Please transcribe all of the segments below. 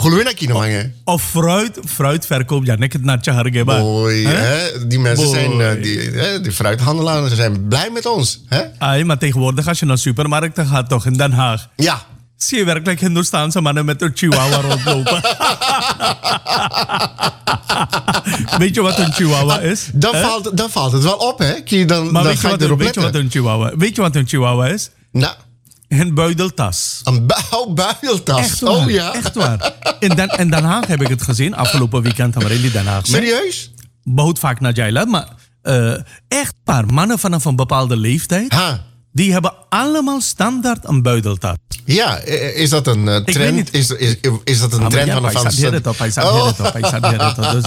Geloof je nou, Of fruitverkoop, ja, nek het natje hargeba. Mooi, hè? Die mensen zijn, die fruithandelaren zijn blij met ons, hè? Ai, maar tegenwoordig als je naar supermarkten gaat, toch, in Den Haag. Ja. Zie je werkelijk Hindoestaanse mannen met een chihuahua rondlopen. Weet je wat een chihuahua is? Dan valt het wel op, hè? Maar weet je wat een chihuahua is? Nou. Een buideltas. Een buideltas? Echt waar, oh ja. Echt waar. In Den Haag heb ik het gezien. Afgelopen weekend hebben we in Den Haag. Serieus? Behoud vaak naar Jaila. Maar echt paar mannen vanaf een bepaalde leeftijd. Die hebben allemaal standaard een buideltas. Ja, is dat een trend? Is dat een trend van de Hij staat hier op. Dus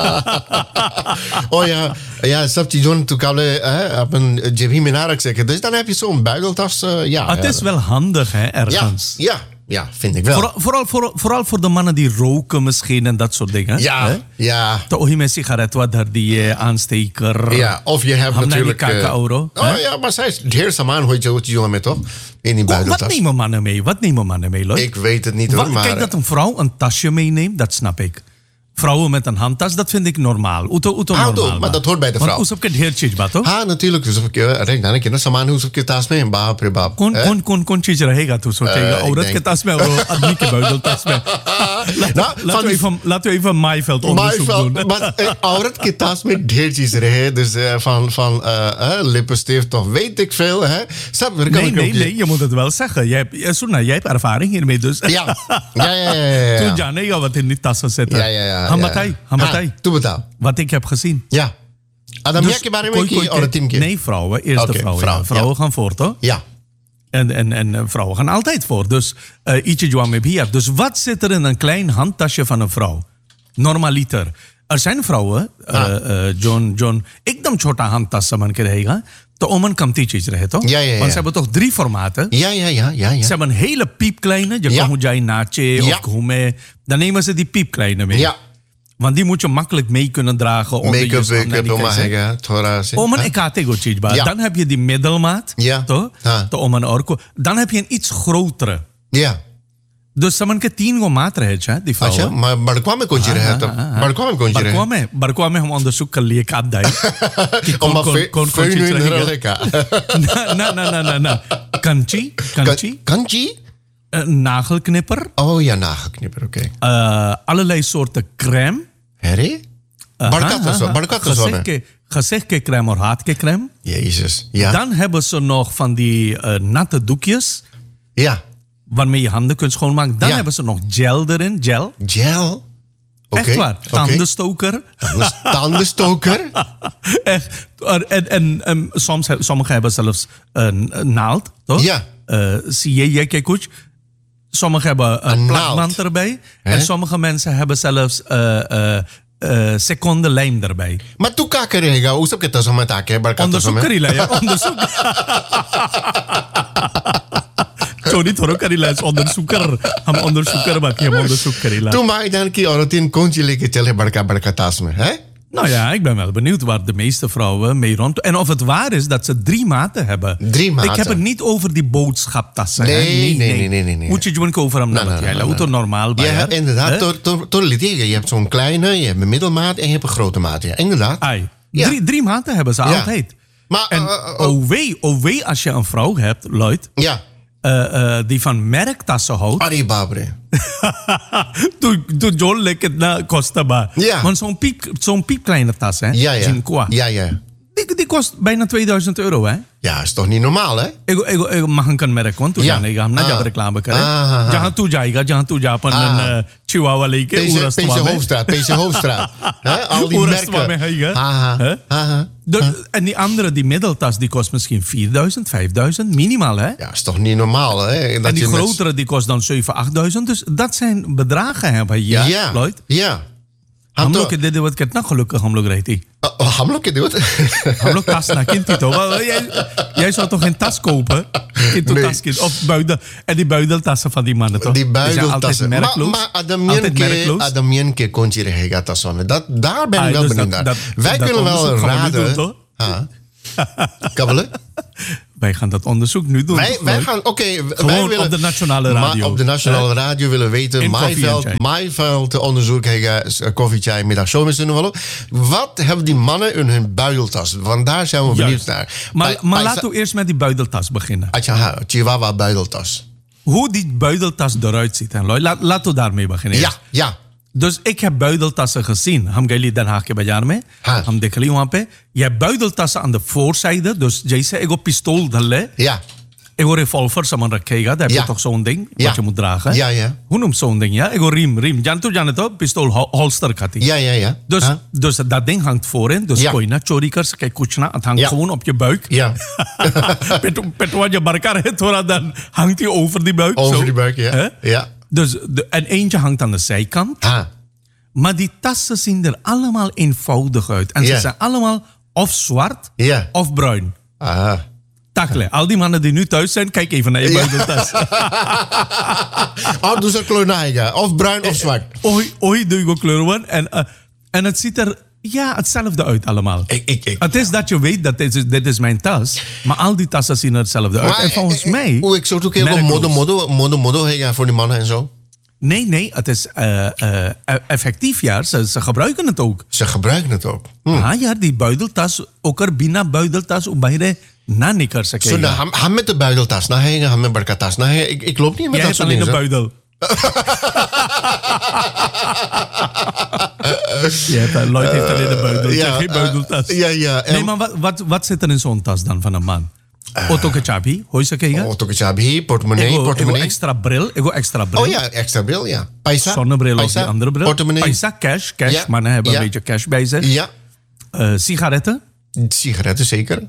oh ja. Ja, snap je, John, toen kan op een JB Minarak zeggen. Dus dan heb je zo'n buideltas. Het is wel handig, hè, ergens. Ja, vind ik wel. Vooral voor de mannen die roken misschien en dat soort dingen. Ja. Toch met sigaret, wat daar die aansteker. Ja, of je hebt natuurlijk... euro. Ja, maar zij is het eerste man, hoort je jongen met toch? In die buideltas. Wat nemen mannen mee, Lloyd? Ik weet het niet, hoor. Maar... Kijk, dat een vrouw een tasje meeneemt, dat snap ik. Vrouwen met een handtas, dat vind ik normaal. Normaal, maar dat hoort bij de vrouw. Want hoe heb je het heel toch? Ja, natuurlijk. Dus ik denk dan, ik samen hoe heb je tas mee, bab, pribab. Kon je er heen toe zo tegen. Oh, dat je tas mee, admieke buideltas mee. Laten we even Maaiveld onderzoek doen. Maar dat je tas met deeltjes er, dus van lippenstift of weet ik veel, hè? Nee, je moet het wel zeggen. Jij hebt ervaring hiermee, dus. Ja. Toen Janne wat in die tassen zetten. Ja. Hambatij. Toebetaal. Wat ik heb gezien. Ja. Adam Dus, nee, vrouwen. Eerst de vrouwen. Vrouwen gaan voor, toch? Ja. En vrouwen gaan altijd voor. Dus ietsje joan met hier. Dus wat zit er in een klein handtasje van een vrouw? Normaliter. Er zijn vrouwen, John, ik dan chota handtassen man krijgen. De omen kan teachers reden, toch? Ja. Want ze hebben toch 3 formaten? Ja. Ze hebben een hele piepkleine. Je kan hoe jij nache of kume. Dan nemen ze die piepkleine mee. Ja. Want die moet je makkelijk mee kunnen dragen. Make-up, ik ga tegen Dan heb je die middelmaat. Ja. Toch? Dan heb je een iets grotere. Ja. Dus ze maken 10 maatregelen, hè, die vrouwen. Maar daar kwam ik ook je Maar kwam ik om onderzoek te leren aan die. Kanchi? Nagelknipper. Oh ja, nagelknipper, oké. Allerlei soorten crème. Herrie? Gezichtcrème of haatcrème. Jezus, ja. Dan hebben ze nog van die natte doekjes. Ja. Waarmee je handen kunt schoonmaken. Dan hebben ze nog gel erin. Gel? Okay. Echt waar. Tandenstoker. Tandenstoker? Echt. En sommigen hebben zelfs een naald. Toch? Ja. Zie je, kijk. Sommigen hebben een plakband erbij. En sommige mensen hebben zelfs seconde lijm erbij. Maar toen kakerega, hoe heb je dat zo met taken? Onderzoek. Zo niet hoor, kan die onderzoeker. Ham onderzoeker, maar die onderzoeker. Toen maak ik dan een keer dat in kontje liggen tellen barka tasme, hè? Nou ja, ik ben wel benieuwd waar de meeste vrouwen mee rond. En of het waar is dat ze 3 maten hebben. 3 maten? Ik heb het niet over die boodschaptassen. Nee. Moet je gewoon over hem naar wat normaal bij. Ja, inderdaad. Je hebt zo'n kleine, je hebt een middelmaat en je hebt een grote maat. Ja, inderdaad. 3 maten hebben ze altijd. Maar, en wee als je een vrouw hebt, Lloyd. Ja. Die van merktassen houdt. Arie Babre. Doe John lekker na kosten maar. Ja. Want zo'n piepkleine tas, hè? Ja. Die kost bijna €2000, hè? Ja, is toch niet normaal, hè? Ik mag een merk, want toen ik ga naar reclame krijgen. Jangan toe japan een Chihuahua leken. PC Hoofdstraat. Al die merken. En die andere, die middeltas, die kost misschien 4000, 5000, minimaal, hè? Ja, is toch niet normaal, hè? En die grotere, die kost dan 7.000, 8.000. Dus dat zijn bedragen, hè, Lloyd? Ja. हम लोग के दे देवत कितना gelukkig हम लोग रहती हम लोग के देवत हम लोग tas naar kind toch jij zou toch geen tas kopen kind of buidel en die buideltassen van die mannen toch die buideltassen maar Adamienke kon je regelen tas van daar ben ik wel benieuwd naar wij kunnen wel raden kabbelen Wij gaan dat onderzoek nu doen. Wij gaan, Gewoon willen, op de nationale radio. Op de nationale radio willen weten. Maaiveld onderzoek. Koffiechai, middag zo met z'n allen. Wat hebben die mannen in hun buideltas? Want daar zijn we benieuwd naar. Maar laten we eerst met die buideltas beginnen. Chihuahua buideltas. Hoe die buideltas eruit ziet. Laten we daarmee beginnen. Ja. Dus ik heb buideltassen gezien. हम गए Den Haag के बाजार में. हम देख ली वहाँ पे. Je hebt buideltassen aan de voorzijde. Dus जैसे एगो पिस्तौल धले. Ja. Ego revolver saman rakhega. Daar heb je toch zo'n ding wat je moet dragen. Ja. Hoe noemt zo'n ding? Ja? Ego riem. Janet toch? Pistool holster gaat die. Ja. Dus dat ding hangt voorin. Dus kon je naar chori kar sake kuch na. Het hangt gewoon op je buik. Ja. Petwa je barkar het dan hangt hij over die buik. Over zo. die buik, ja. Ja. Dus en eentje hangt aan de zijkant. Maar die tassen zien er allemaal eenvoudig uit. En ze zijn allemaal of zwart of bruin. Takle, al die mannen die nu thuis zijn, kijk even naar je buideltas. Dus een kleur of bruin of zwart. Oei, doe je kleur. En het ziet er hetzelfde uit allemaal. Het is dat je weet dat dit is mijn tas. Maar al die tassen zien er hetzelfde uit. En volgens mij... Ik zou ook heel mode voor die mannen en zo. Nee, het is effectief, ja. Ze gebruiken het ook. Ze gebruiken het ook. Ja, die buideltas, ook er binnen buideltas, op bij na nikker. Zo, ham met de buideltas, ham met barkatas. Ik loop niet met dat soort dingen. Jij hebt alleen een buidel. Lloyd heeft alleen een buidel. Geen buideltas. Ja. Nee, maar wat zit er in zo'n tas dan van een man? Otokechabi, hoor je ze kijken? Otokechabi, portemonnee. Ego extra bril. Oh ja, extra bril, ja. Paisa. Zonnebril of die andere bril. Portemonnee. Paisa, cash. Mannen hebben een beetje cash bij zich. Ja. Sigaretten. Sigaretten, zeker.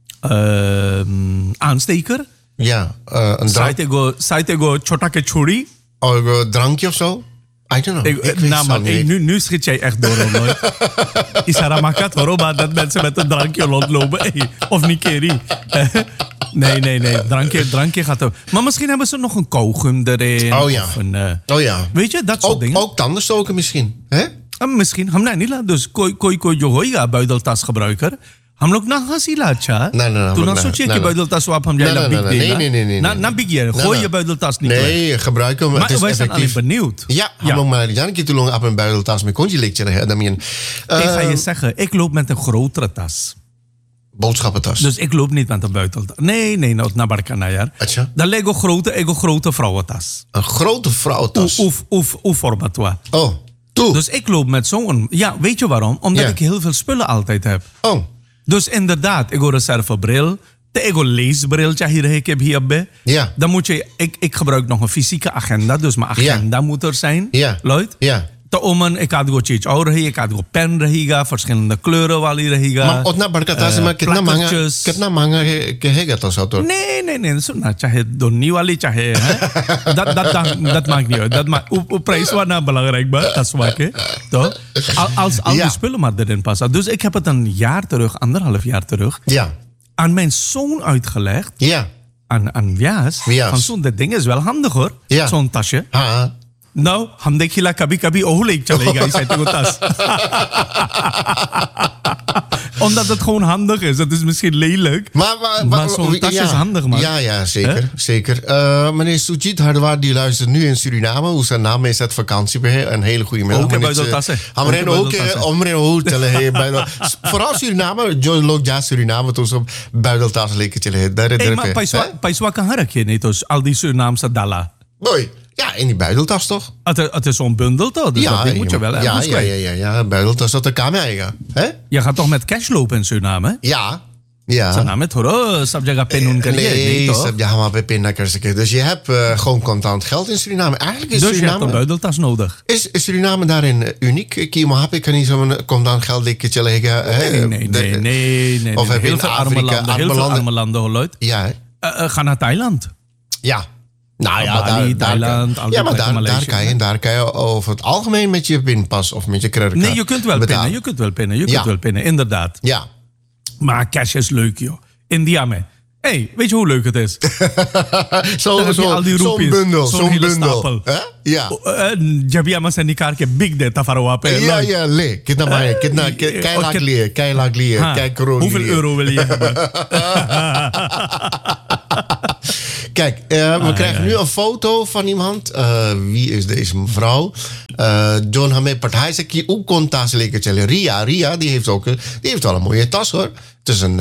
Aansteker. Ja, een drank. Sait ego chotake churi. Drankje of zo? I don't know. Nu schiet jij echt door, Lloyd. Isaramakat, hoor, maar dat mensen met een drankje rondlopen. Of Nikeri. Nee. Drankje gaat er. Maar misschien hebben ze nog een kauwgum erin. Oh ja. Of weet je, dat soort dingen. Ook tandenstoken misschien. Hè? Misschien. Ham niet laat. Dus koi johoiga buideltas gebruiker. हम लोग ना हंसी लाचा तू ना सोचिए कि buideltas swap हम जाएगा big nee. ना big year gooi je buideltas niet nee gebruik hem maar wij zijn alleen benieuwd हम लोग maar जान की तुलना op een buideltas met konji ligt je Damien ik ga je zeggen ik loop met een grotere tas boodschappentas dus ik loop niet met een buideltas nee naar Barkanajar dan leg ik grote vrouwentas een grote vrouwentas of format toe dus ik loop met zo'n weet je waarom omdat ik heel veel spullen altijd heb Dus inderdaad, ik heb reservebril. Ik heb leesbril. Ja. Dan moet je... Ik gebruik nog een fysieke agenda. Dus mijn agenda moet er zijn. Ja. Lloyd? Ja. Ik had go cheech ouder ik had go pen rehiga, verschillende kleuren wali rehiga. Maar otna barkatas maar kitna manga kehega to autor. Nee, so na chahe donni wali chahe dat maakt niet uit. Dat maakt op prijs wat belangrijk ba, dat swakke. Toch? Als al die spullen maar erin passen. Dus ik heb het een jaar terug, 1,5 jaar terug. Ja. Aan mijn zoon uitgelegd. Ja. Aan Wias. Van zo'n dat ding is wel handig hoor. Ja. Zo'n tasje. Ha. Nou, हम देखिला कभी ओह लेक चलेगा इस ऐसे को tas. Omdat het gewoon handig is. Het is misschien lelijk. Maar zo'n tas is handig, man. Ja, zeker. Meneer Sujit Hardwaar, die luistert nu in Suriname. Hoe zijn naam is het vakantiebeheer. Een hele goede middag. Ook bij de tassen. Vooral Suriname. John Lok ja Suriname. Toen ze buideltas leken. Maar paiswa kan harakje niet. Dus al die Surinaamse dalla. Mooi. Ja, in die buideltas toch? Het is zo'n bundel toch? Dus dat moet je wel ergens kwijt. Ja, buideltas dat de kamer. Je gaat toch met cash lopen in Suriname? Ja. Suriname, thoro, sabjaga penun kariye. Nee, sabjaga pe penna karse. Dus je hebt gewoon contant geld in Suriname. Eigenlijk is dus Suriname... je hebt een buideltas nodig. Is Suriname daarin uniek? Ik kan niet zo'n contant geld leggen. Nee. Of heb je heel veel arme landen geluid. Ja. Ga naar Thailand. Ja. Nou ja, Bali, Thailand. Daar kan je over het algemeen met je pinpas of met je creditcard. Nee, je kunt wel pinnen. Inderdaad. Ja. Maar cash is leuk, joh. India, man. Hey, weet je hoe leuk het is? Zo'n bundel. Zo'n bundel. Ja. Jabia mas ni kar ke big data faro pe. Ja, le. Kei lag leer. Kijk kroon. Hoeveel euro wil je hebben? Kijk, we krijgen nu een foto van iemand. Wie is deze mevrouw? John Hame Partij zegt hier ook kontas lekker chellen. Ria, die heeft wel een mooie tas hoor. Het is een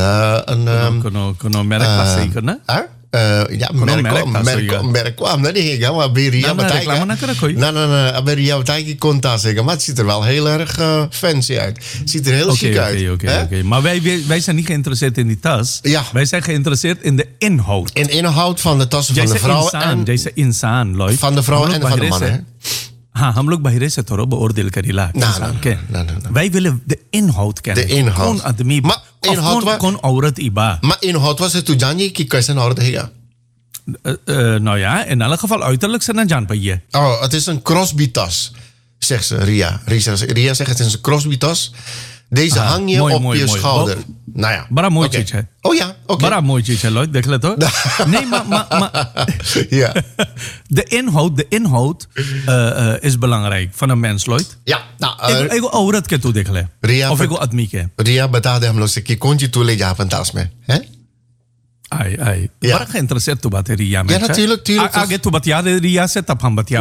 merk zeker, ne? Ja, merk kwam. Nee, die ging maar bij Ria Partij. Nee, Ria Partij kontas zeggen. Maar het ziet er wel heel erg fancy uit. Het ziet er heel chic uit. Oké. Maar wij zijn niet geïnteresseerd in die tas. Ja. Wij zijn geïnteresseerd in de inhoud. In de inhoud van de tassen van de vrouw. Deze insaan, Lloyd. Van de vrouw en van de mannen. हम लोग बाहर से थोड़ा beoordeel Karila wij willen de inhoud kennen. De inhoud. कौन आदमी कौन औरत इबा. Maar inhoud was het toen जानिए कि कैसे औरत है. Nou ja, in elk geval uiterlijk zijn dan paie. Oh, het is een Crosby tas, zegt ze Ria. Ria zegt het is een Crosby tas. Deze hang je op je schouder. Nou ja. Bड़ा mooi चीज है. Oh ja, oké. Bड़ा mooi चीज है, Lloyd. देख ले तो. Nee, maar ja. De inhoud is belangrijk van een mens, Lloyd. Ja. Ik wil औरत के तू देख ले. Of ik wil आदमी के. Ria बता दे हम लोग से कि कौन सी तू ले जा अपन तास में, हैं? आई बड़ा geïnteresseerd तू बात है रिया में. Ja, natuurlijk. आगे तू बतिया दे रिया से तब हम बतिया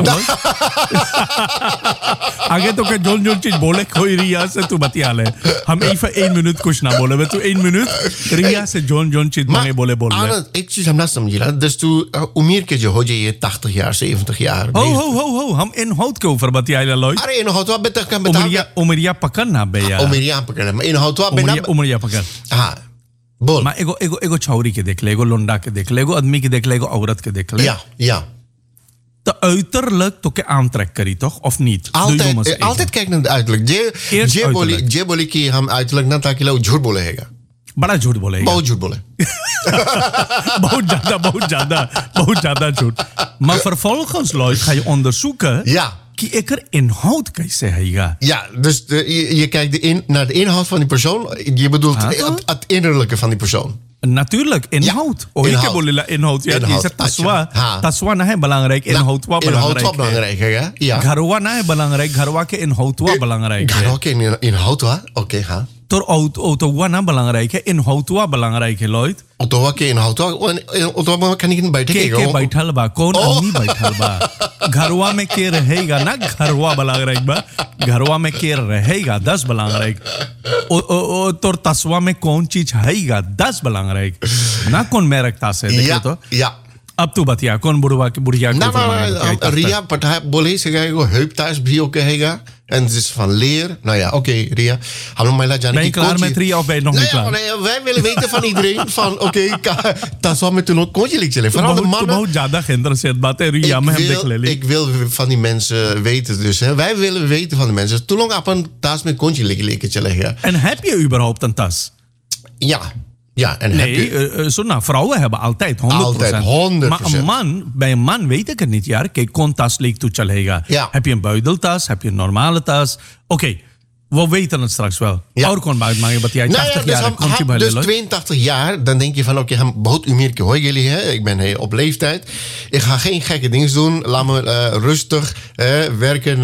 आगे तो क्या जोन चीज बोले कोई रिया से तू बतिया ले. हम even 1 minuut कुछ ना बोले. तू 1 minuut रिया से जोन चीज मांगे बोले बोल ले. एक चीज हम ना समझी ना. Dus तू उम्र के जो हो जाइए 80 jaar, 70 jaar. हो हम inhoud के ऊपर बतिया ले Lloyd. अरे inhoud wat beter kan betalen. Umaria पकड़ना बे यार. उमरिया पकड़ना. Maar inhoud wat ben Umaria पकड़. हाँ. बोल. Maar एगो छौरी के देख ले, एगो लोंडा के देख ले, एगो आदमी के देख ले, एगो औरत के देख ले. Ja. De uiterlijk toch aantrek kari toch of niet? Altijd kijk naar het uiterlijk. Je बोली कि हम uiterlijk ना ताकि लोग झूठ बोले हैगा. बड़ा झूठ बोलेगा. बहुत झूठ बोले. बहुत ज्यादा झूठ. Maar vervolgens Lloyd ga je onderzoeken. Ja. कि एकर inhoud कैसे हैगा. Ja, dus je kijkt naar de inhoud van die persoon. Je bedoelt het innerlijke van die persoon. Natuurlijk, inhoud. Ja, ik heb inhoud. Ja, die zegt taswa na है belangrijk, inhoud wa belangrijk. Inhoud belangrijk है, ja. Gharwa na है belangrijk, gharwa के inhoud wa belangrijk. Gharwa के inhoud wa, oké, ha. Tor autowa na belangrijk है, inhoud wa belangrijk है, Lloyd. Autowa के inhoud wa, autowa kan ik niet बैठे के बैठल बा, कौन आदमी बैठल बा. घरवा में के रहेगा ना, घरवा belangrijk बा. घरवा में के रहेगा 10 belangrijk. तोर तस्वा में कौन चीज हैगा 10 belangrijk. ना कौन merk tas है, देख तो. Ja. अब तू बतिया कौन बुढ़िया को Ria Partij बोले से गए वो heuptas भी oké हैगा. En het is van leer. Nou ja, oké, Ria. Ben je klaar met Ria of ben je nog niet klaar? Nee, wij willen weten van iedereen van oké, dat zal met toen kontje lichtje. Vooral de mannen. Ik wil van die mensen weten dus. Hè. Wij willen weten van de mensen. Toen lang op een tas met kontje lichtje leggen. En heb je überhaupt een tas? Ja. Ja, en vrouwen hebben altijd 100%. Altijd 100%. Maar bij een man weet ik het niet. Ja. Kijk, kon tas leek toe chalega. Ja. Heb je een buideltas? Heb je een normale tas? Oké, we weten het straks wel. Ja. Or kon buiten maken, 80 jaar. Dus 82 jaar, dan denk je van oké, बहुत उम्र के हो jullie, hè? Ik ben op leeftijd. Ik ga geen gekke dingen doen. Laat me rustig werken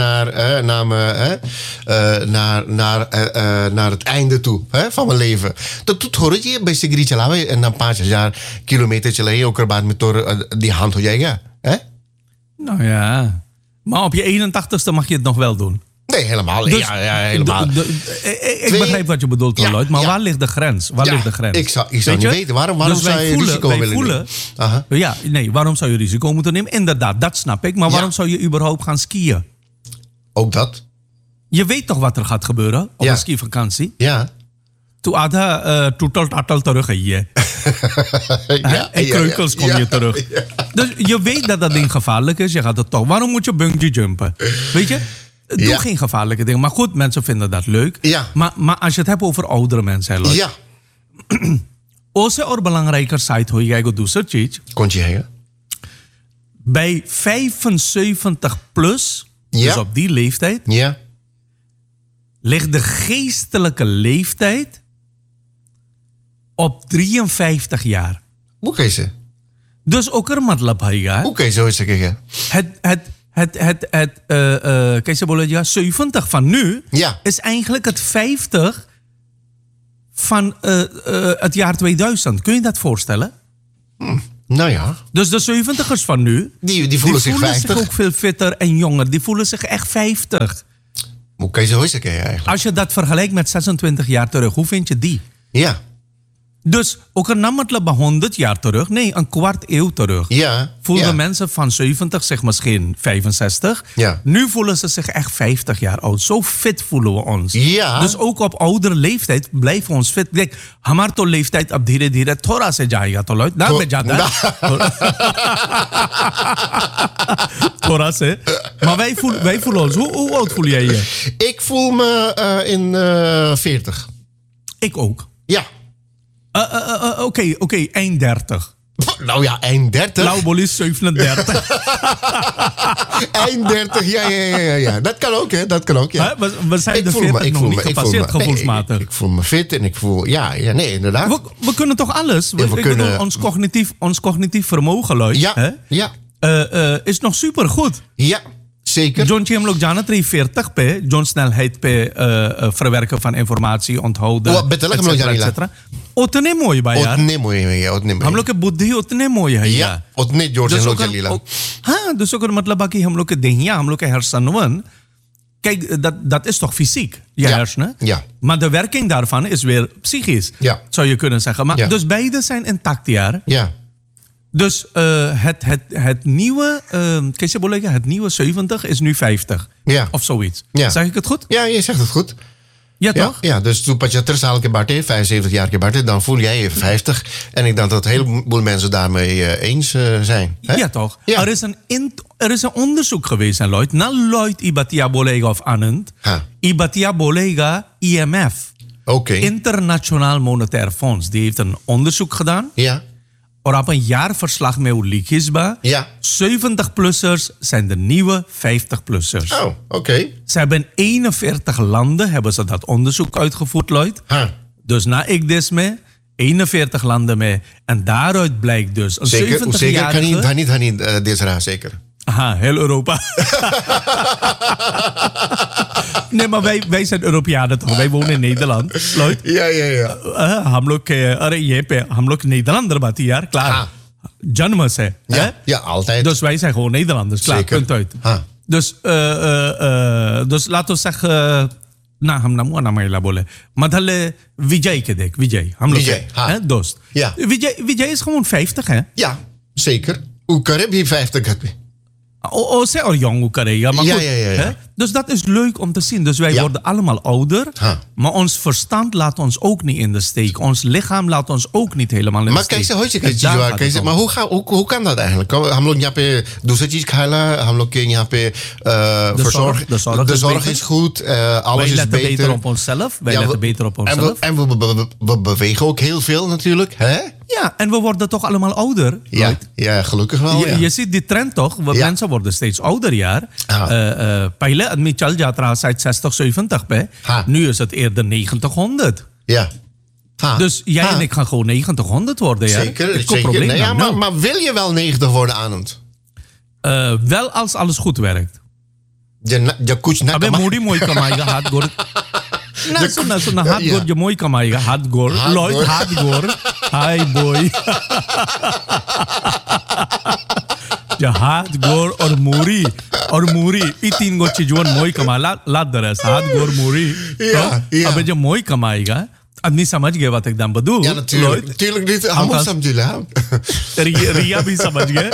naar het einde toe van mijn leven. Dat doet hoor je bij Sigrid chalawe en dan 5 jaar kilometer chalawe ook erbij met door die hand ho जाएगा, hè? Nou ja. Maar op je 81ste mag je het nog wel doen. Nee, helemaal. Dus, ja, helemaal. Ik begrijp wat je bedoelt, Lloyd. Maar waar ligt de grens? Ligt de grens? Ik zou niet weten. Waarom dus zou je risico willen nemen? Waarom zou je risico moeten nemen? Inderdaad, dat snap ik. Maar waarom zou je überhaupt gaan skiën? Ook dat. Je weet toch wat er gaat gebeuren op een skivakantie? Ja. Toen Ada toetal terug je. En kreukels kom je terug. Ja. Dus je weet dat ding gevaarlijk is. Je gaat het toch. Waarom moet je bungee jumpen? Weet je? Doe geen gevaarlijke dingen. Maar goed, mensen vinden dat leuk. Ja. Maar als je het hebt over oudere mensen. Lloyd, ja. Ose or belangrijker site hoe jij gaat doen. Komt je heen? Bij 75 plus, dus op die leeftijd, ligt de geestelijke leeftijd op 53 jaar. Hoe कैसे? Dus oker matlab bhaiga. Hoe कैसे हो सकेगा? कैसे बोले ja, 70 van nu Ja. is eigenlijk het 50 van het jaar 2000. Kun je dat voorstellen? Nou ja, Dus de 70ers van nu, die voelen zich 50. ook veel fitter en jonger. Die voelen zich echt 50. Hoe कैसे हो सकेगा eigenlijk? Als je dat vergelijkt met 26 jaar terug, hoe vind je die? Ja. Dus ook een namatla 100 jaar terug, nee, een kwart eeuw terug. Ja. Voelden ja. mensen van 70 zich misschien 65. Ja. Nu voelen ze zich echt 50 jaar oud. Zo fit voelen we ons. Ja. Dus ook op oudere leeftijd blijven we ons fit. Kijk, हमार तो leeftijd अब धीरे धीरे थोड़ा से जाएगा तो लॉइट ना में जाता है थोड़ा से. Maar wij voelen ons. Hoe oud voel jij je? Ik voel me in 40. Ik ook. Ja. Oké, eind 30. Nou ja, eind 30. Laubol is 37. Eind 30, ja. Dat kan ook, hè. Dat kan ook, ja. We zijn de 40 nog niet gepasseerd, gevoelsmatig. Ik voel me fit en ik voel... Ja, nee, inderdaad. We kunnen toch alles? Ja, we kunnen... bedoel, ons cognitief vermogen, Lloyd, ja, hè? Is nog super goed. Ja, zeker. John Chiem लोग जाना 40 पे John snelheid पे verwerken van informatie, onthouden, etc. उतने मोई बा यार. उतने मोई. हम लोग के बुद्धि उतने मोई है या उतने जोर से लोग चलीला. हाँ, dus ook मतलब बाकी हम लोग के देहिया, हम लोग के hersenen. Kijk, dat is toch fysiek, je hersenen? Ja. Maar de werking daarvan is weer psychisch, zou je kunnen zeggen. Maar, dus beide zijn intact, ja. Ja. Dus het nieuwe, het nieuwe 70 is nu 50. Ja. Of zoiets. Ja. Zeg ik het goed? Ja, je zegt het goed. Ja, toch? Ja, dus toen pas je 30 के बाटे, 75 jaar के बाटे, dan voel jij je 50. En ik denk dat een heleboel mensen daarmee eens zijn. Hè? Ja, toch? Ja. Er is een onderzoek geweest, hè, Lloyd. Na Lloyd Ibatia Bolega of Anand. Ibatia Bolega IMF. Oké. Internationaal Monetair Fonds. Die heeft een onderzoek gedaan. Ja. Or op een jaarverslag met Ulikisba. Ja. 70-plussers zijn de nieuwe 50-plussers. Oh, oké. Ze hebben in 41 landen hebben ze dat onderzoek uitgevoerd, Lloyd. Dus na ik dit mee, 41 landen mee. En daaruit blijkt dus een 70-jarige... Zeker kan niet dit raar, zeker. Aha, heel Europa. Nee, maar wij zijn Europeanen toch? Wij wonen in Nederland, Lloyd. Ja. हम लोग Nederlander बात यार, klaar. Jannema se. Ja, altijd. Dus wij zijn gewoon Nederlanders, klaar, zeker. punt uit. Dus laten we zeggen... ना हम नमो ना महिला बोले मतलब विजय के देख विजय हम लोग हैं दोस्त ja. विजय is gewoon 50 hè ja zeker hoe kan je 50 gaat Ze al jong hoe krijgen, maar goed, hè? Dus dat is leuk om te zien. Dus wij worden allemaal ouder, maar ons verstand laat ons ook niet in de steek. Ons lichaam laat ons ook niet helemaal in de steek. Maar hoe kan dat eigenlijk? हम लोग यहाँ पे दूसरी चीज खाला, हम लोग के यहाँ पे de zorg is goed, alles is beter. Wij letten beter op onszelf. En we bewegen ook heel veel natuurlijk, hè? Ja, en we worden toch allemaal ouder. Ja, gelukkig wel. Je ziet die trend toch? Mensen worden steeds ouder, jaar. Pijlen, het met chal jatra seit 60, 70 bij. Nu is het eerder 90, 100. Ja. Dus jij en ik gaan gewoon 90, 100 worden, ja. Zeker. Nee, maar wil je wel 90 worden, Anand? Wel als alles goed werkt. Je kuch na kama. Abe mooi kamaaiga haat gor. Na haat gor je mooi kamaaiga haat gor. Lloyd haat gor. Hi boy. Je haat gor और मूरी ये तीन गो चीजों मोई कमा लाद दरस हाथ गोर मूरी अबे जो मोई कमाएगा आदमी समझ गया बात एकदम बदू ja natuurlijk niet हम समझिला रिया भी समझ गए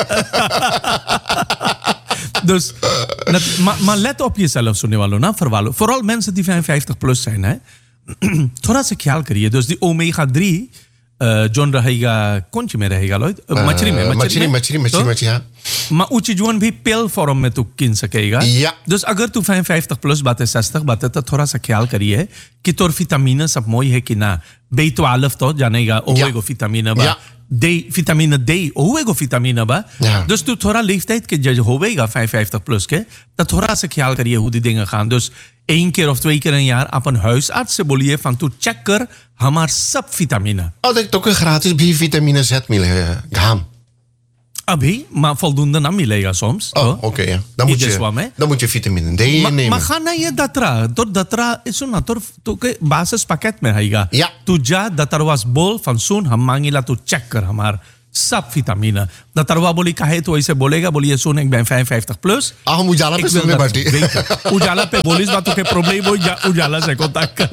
Dus, maar let op jezelf, सुनने वालों ना vooral mensen die 55 plus zijn, hè. थोड़ा सा ख्याल करिए. Dus die omega 3 जोन रहेगा कौन सी में रहेगा लॉयड मछली हाँ maar ऊंची जोन भी पिल फॉर्म में तू किन सकेगा dus अगर तू 55 plus बातें 60 बातें तो थोड़ा सा ख्याल करिए कि तोर विटामिन सब मोई है कि ना B12 तो जानेगा ओएगो विटामिन बा vitamine D होएगा vitamine बा dus tu थोड़ा leeftijd के जज होएगा 55 plus के तो थोड़ा सा ख्याल करिए hoe die dingen gaan dus 1 keer of 2 keer een jaar op een huisarts से बोलिए van tu check कर हमार सब vitamine ik toch een gratis B-vitamine Z मिले घाम अभी maar voldoende ना मिलेगा soms oké ja dan moet je vitamine D nemen maar ga naar je datra is zo'n तो के basis pakket में आएगा ja tu ja datarwas bol van सुन हम मांगेला tu check कर हमार सब vitamine datarwa बोली काहे तो ऐसे बोलेगा बोलिए सुन ik ben 55 plus हम उजाला पे सुनने बैठे उजाला पे बोलिस बात तो के probleem हो उजाला से contact कर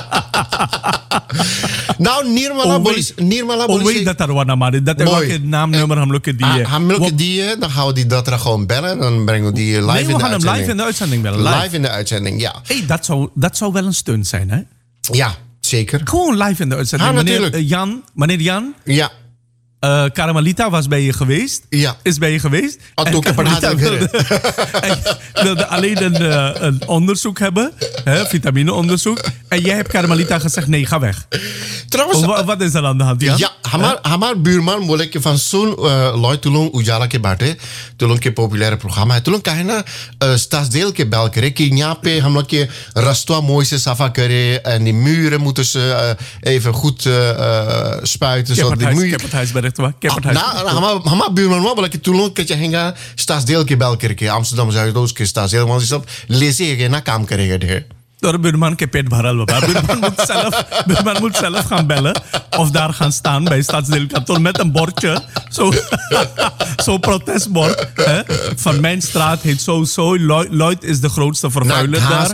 nou Nirmala bolis datarwa ना मारे datarwa के नाम nummer हम लोग के दिए हम लोग के दिए dan gaan we die datra gewoon bellen dan brengen we die live in de uitzending bellen live in de uitzending ja hey dat zou wel een steun zijn hè ja zeker gewoon live in de uitzending meneer Jan ja Carmelita was bij je geweest. Ja. Is bij je geweest. En Carmelita wilde alleen een onderzoek hebben. Vitamineonderzoek. En jij hebt Carmelita gezegd, nee, ga weg. Trouwens, wat is er aan de hand? Ja, हमार buurman बोले कि फंसुन लॉय तुलुंग उजाला के बाटे तुलुंग के popular programme है तुलुंग कहे ना स्टासdeel के बेल करे कि यहाँ पे हम लोग के रस्तवा mooi से सफा करे en die muren moeten ze even goed spuiten zodat die muur हमारा buurman वो बोला कि तुलुंग के चाहेंगा स्टासdeel के बेल करके Amsterdam Zuidoost के स्टासdeel वहाँ से सब लेसे ना काम करेगा ढेर door buurman ke pet bharal baba buurman moet zelf gaan bellen of daar gaan staan bij stadsdeelkantoor met een bordje zo'n protestbord van mijn straat heet zo Lloyd is de grootste vervuiler daar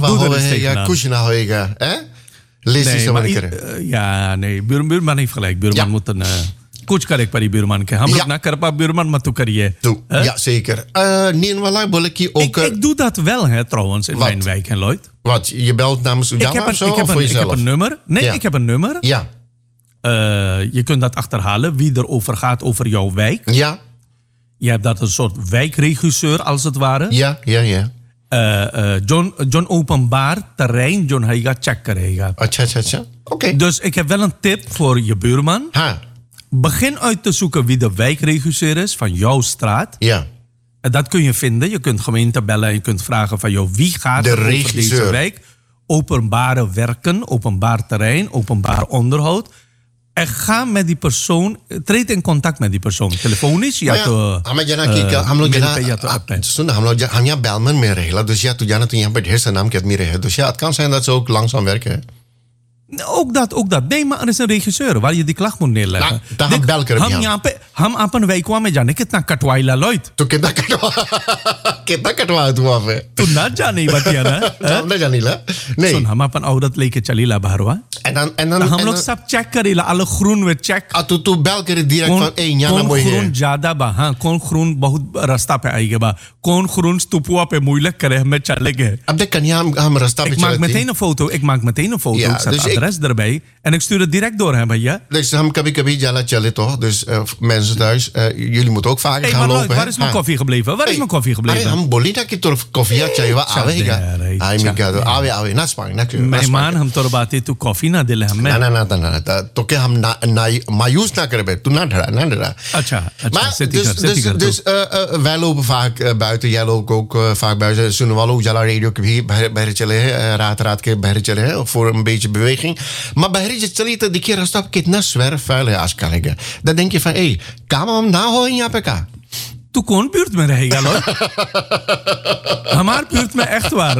nee buurman heeft gelijk buurman moet een कुछ करेक्ट परी buurman के हम लोग ना कर पा buurman मत तो करिए ja zeker Nirmala बोले कि ik doe dat wel hè trouwens in mijn wijk en Lloyd wat je belt namens Ujala of zo of voor jezelf ik heb een nummer ik heb een nummer ja je kunt dat achterhalen wie er over gaat over jouw wijk ja je hebt dat een soort wijkregisseur als het ware ja John openbaar terrein John hij gaat check krijgen oké dus ik heb wel een tip voor je buurman begin uit te zoeken wie de wijkregisseur is van jouw straat. Ja. En dat kun je vinden. Je kunt gemeente bellen en je kunt vragen van jou, wie gaat de er over regisseur. deze wijk? Openbare werken, openbaar terrein, openbaar onderhoud. En ga met die persoon, treed in contact met die persoon. Telefonisch या तो हम यहाँ बैलमन में रहेला dus ja tu जाना तो यहाँ पे ढेर सा नाम के आदमी रहे dus ja het kan zijn dat ze ook langzaam werken. ook dat. Nee, maar er is een regisseur waar je die klacht moet neerleggen. हम अपन वैकुआ में जाने कितना कटवाइला लॉयड तो कितना कटवाया तू वहाँ पे तू ना जाने बतिया ना हम ना जानीला नहीं सुन हम अपन औरत लेके चलीला बाहरवा en dan हम लोग सब चेक करेला alle groen with check तू bel करे direct van hey यहाँ ना मोई है कौन groen ज्यादा बा हाँ कौन groen बहुत रास्ता पे आएगा बा कौन groen स्तुपुआ पे moeilijk करे हमें चलेंगे अब देख कन्या हम रास्ता पे चलते ik maak meteen een foto ik zet adres erbij en ik stuur het direct door hè भैया dus हम कभी जाला चले तो dus mensen thuis jullie moeten ook vaker gaan lopen waar is mijn koffie gebleven हम बोली ना कि तो कॉफी चाहिए आवेगा आई मी का आवे ना स्पांग ना मेहमान हम तोर बातें तू कॉफी ना दिले हमें ना तो के हम ना मायूस ना करे तू ना डरा अच्छा dus wij lopen vaak buiten jij loopt ook vaak buiten Sunwalo Ujala Radio के भी बाहर चले हैं रात के बाहर चले हैं voor een beetje beweging maar बाहर चली तो देखिए रास्ता कितना zwerfvuil है आजकल है dan denk je van hey काम हम ना हो यहाँ पे का तू कौन buurt में रहेगा लो हमार buurt में echt waar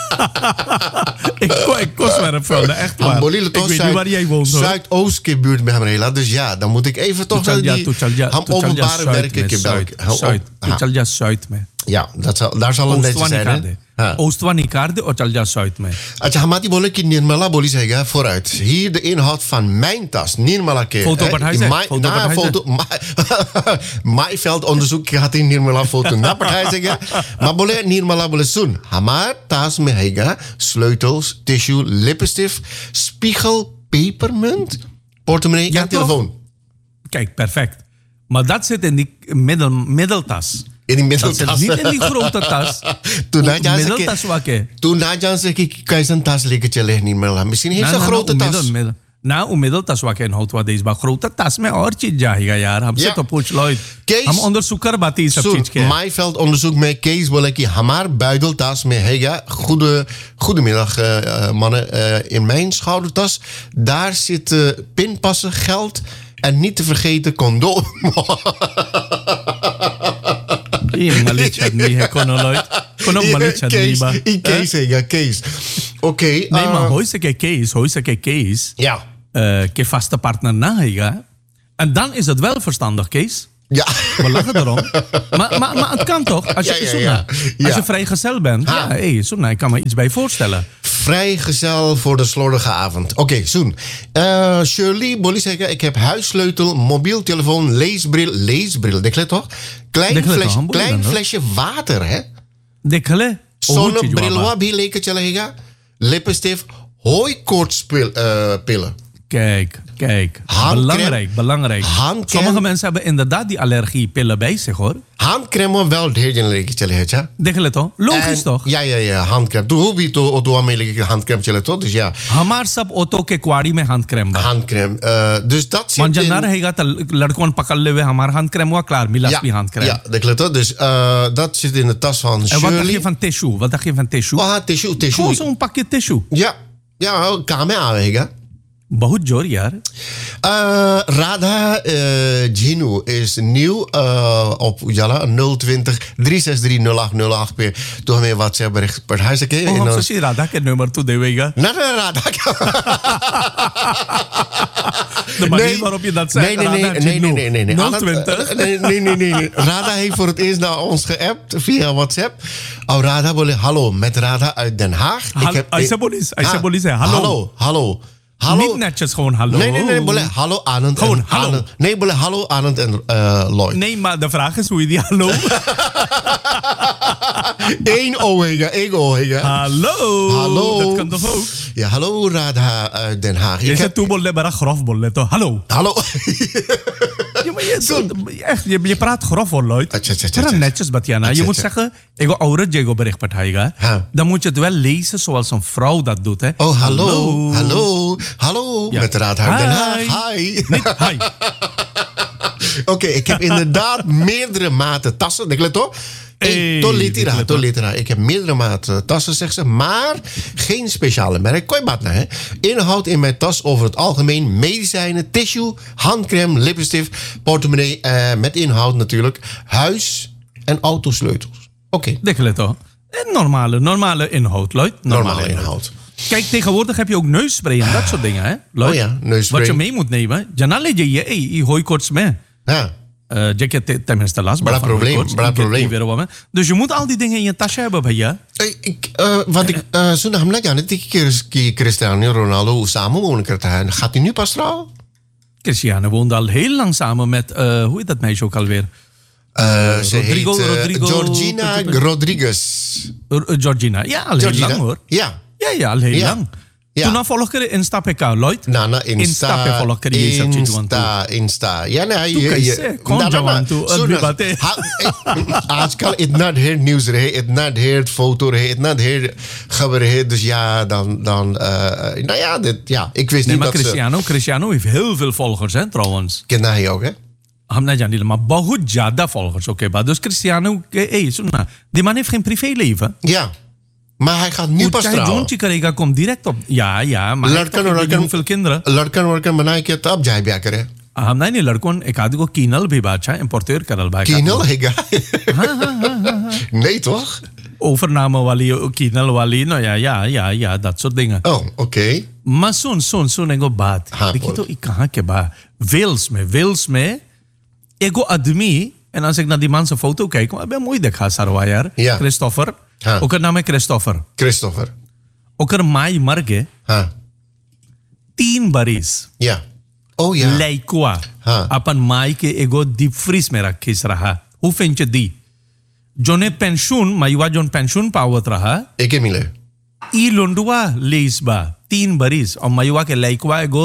ik kost zwerfvuil echt waar ik weet niet waar jij woont Zuidoost के buurt में हम रहेला dus ja dan moet ik even toch हम openbare werken के तू चल जा zuid में ja daar zal een beetje zijn Oostwa Nicarde of चल जा zuid में अच्छा हमारी बोले कि निर्मला बोली जाएगा vooruit hier de inhoud van mijn tas Nirmala के foto Maaiveld onderzoek gaat in Nirmala foto ना पढ़ाया जाएगा maar बोले Nirmala बोले सुन हमार tas में हैगा sleutels tissue lippenstift spiegel pepermunt portemonnee en telefoon kijk perfect maar dat zit in die middeltas in die middeltas. Dat zit niet in die grote tas. Toen na Jan zei ik, kan je zijn tas lekker chillen, niet meer. Misschien heeft ze een grote tas. ना उम्मीद तस्वा के नौत वा देश बा खरोता तस में और चीज जाएगा यार हमसे Ja. तो पूछ लो Kees, हम अंदर सुकर बाती सब Zoen, चीज के Maaiveld onderzoek met Kees Bolleki. Hamar buideltas met Hega. Goedemiddag, mannen. In mijn schoudertas, daar zitten pinpassen, geld en niet te vergeten condoom. ये मलिच आदमी है कोनो लोग कोनो मलिच आदमी बा Kees, Hega, Kees. Oké. नहीं maar होई सके Kees Ja. के vaste partner na hega en dan is het wel verstandig Kees. Ja. We lachen erom. Maar het kan toch? Als je, Als je vrijgezel bent. Ja, ik kan me iets bij voorstellen. Vrijgezel voor de slordige avond. Oké, Zoen. Shirley, Bolly zeggen, ik heb huissleutel, mobiel telefoon, leesbril. Dekle toch? Klein flesje water, hè? Dekle. Zonnebril, wabi, lekker chalega. Lippenstift, hooikoortspillen. Kijk. Belangrijk. Sommige mensen hebben inderdaad die allergiepillen bij zich, hoor. Handcrème wel dheerjen lekker chalega. Dekle toch? Logisch toch? Ja, handcrème. Tu hobi to amelige handcrème chale toch? Dus ja. हमार सब ऑटो के क्वारी में hand cream बा Handcrème. Dus dat zit मंजन ना रहेगा तो लड़कों पकड़ ले हुए हमार हैंड क्रीम हुआ क्लार मिला भी hand cream Ja, dat klopt. Dus dat zit in de tas van en Shirley. wat dacht je van tissue? Tissue. Gewoon zo'n pakje tissue. Ja, kamer aanwegen. बहुत जोर यार Radha Jinu is nieuw op Ujala 020 363 0808 पे तो हमें WhatsApp बरिcht पढ़ा सके हम सोची राधा के नंबर तो देवेगा ना Radha de manier waarop je dat zegt nee 020 nee Radha heeft voor het eerst naar ons geappt via WhatsApp. Oh Radha बोले hallo met Radha uit Den Haag. ऐसे बोली से hallo niet netjes gewoon hallo. Nee, bolle hallo Anand. Gewoon hallo. Anand. Nee, bolle hallo Anand en Lloyd. Nee, maar de vraag is hoe je die hallo. Eén O. Hallo. Dat kan toch ook? Ja, hallo Radha uit Den Haag. Je zegt toe bolle, maar grof bolle toch? Hallo. Ja, maar je praat grof hoor, Lloyd. Terwijl netjes, Batjana. Je moet zeggen, ik wil oude Diego bericht partijga. Dan moet je het wel lezen zoals een vrouw dat doet. Hè. Oh, hallo. Ja. Met Radha uit Den Haag. Hi. Hi. Oké, ik heb inderdaad meerdere maten tassen. Ik let op. Tolitera. Ik heb meerdere maten tassen, zegt ze. Maar geen speciale merk. Koibatna, hè. Inhoud in mijn tas over het algemeen medicijnen, tissue, handcrème, lippenstift, portemonnee. Met inhoud natuurlijk huis- en autosleutels. Oké. Let op. Normale inhoud, Lloyd. Normale inhoud. Kijk, tegenwoordig heb je ook neusspray en dat soort dingen, hè? Lloyd? Oh ja, neusspray. Wat je mee moet nemen. Janale je hooikoorts mee. Ja. Je tenminste last Bra probleem. Dus je moet al die dingen in je tasje hebben bij je. Zo'n hamla janet die Cristiano Ronaldo samenwonen krijgt. Gaat hij nu pas trouwen? Cristiano woont al heel lang samen met, hoe heet dat meisje ook alweer? Ze heet Georgina Rodriguez. Georgina, ja, al heel lang hoor. Ja, al heel lang. Ja. Toen volg je Insta PK, Lloyd. Insta volg je Insta. Ja, nee. आजकल इतना ढेर न्यूज़ रहे, इतना ढेर फोटो रहे, इतना ढेर खबर रहे. Dus ja, dan nou ja, ik wist niet maar dat Cristiano heeft heel veel volgers, hè, trouwens. Ken hij ook, hè? हम ना जानी maar बहुत ज्यादा followers oké बा dus Cristiano सुनना die man heeft geen privéleven. Ja. Maar hij gaat nu pas trouwen. Jontje करेगा komt direct op. Ja, maar hoeveel kinderen? लड़कन बनाए के तब जाए ब्याह करे. हम नहीं लड़कों एक आदमी को कीनल भी बादशाह importeer करल बा. कीनल हैगा? Nee toch? Overname वाली कीनल वाली no ja dat soort dingen. Oh, oké. Maar सुन एगो बात. देखिए तो कहाँ के बा Wales में एगो आदमी en als ik naar die man zijn foto kijk, maar ben mooi देखा सरवा यार. Ja. Christopher. ओकर नाम है क्रिस्टोफर. ओकर माई मर गए 3 बरिस. Ja. Oh ja. लैकुआ अपन माई के एगो डीप फ्रीज में रखिस रहा. हु फेंच दी. जोने पेंशन माईवा जोन पेंशन पावत रहा. एके मिले. ई लोंडुआ लेइसबा 3 बरिस और माईवा के लैकुआ एगो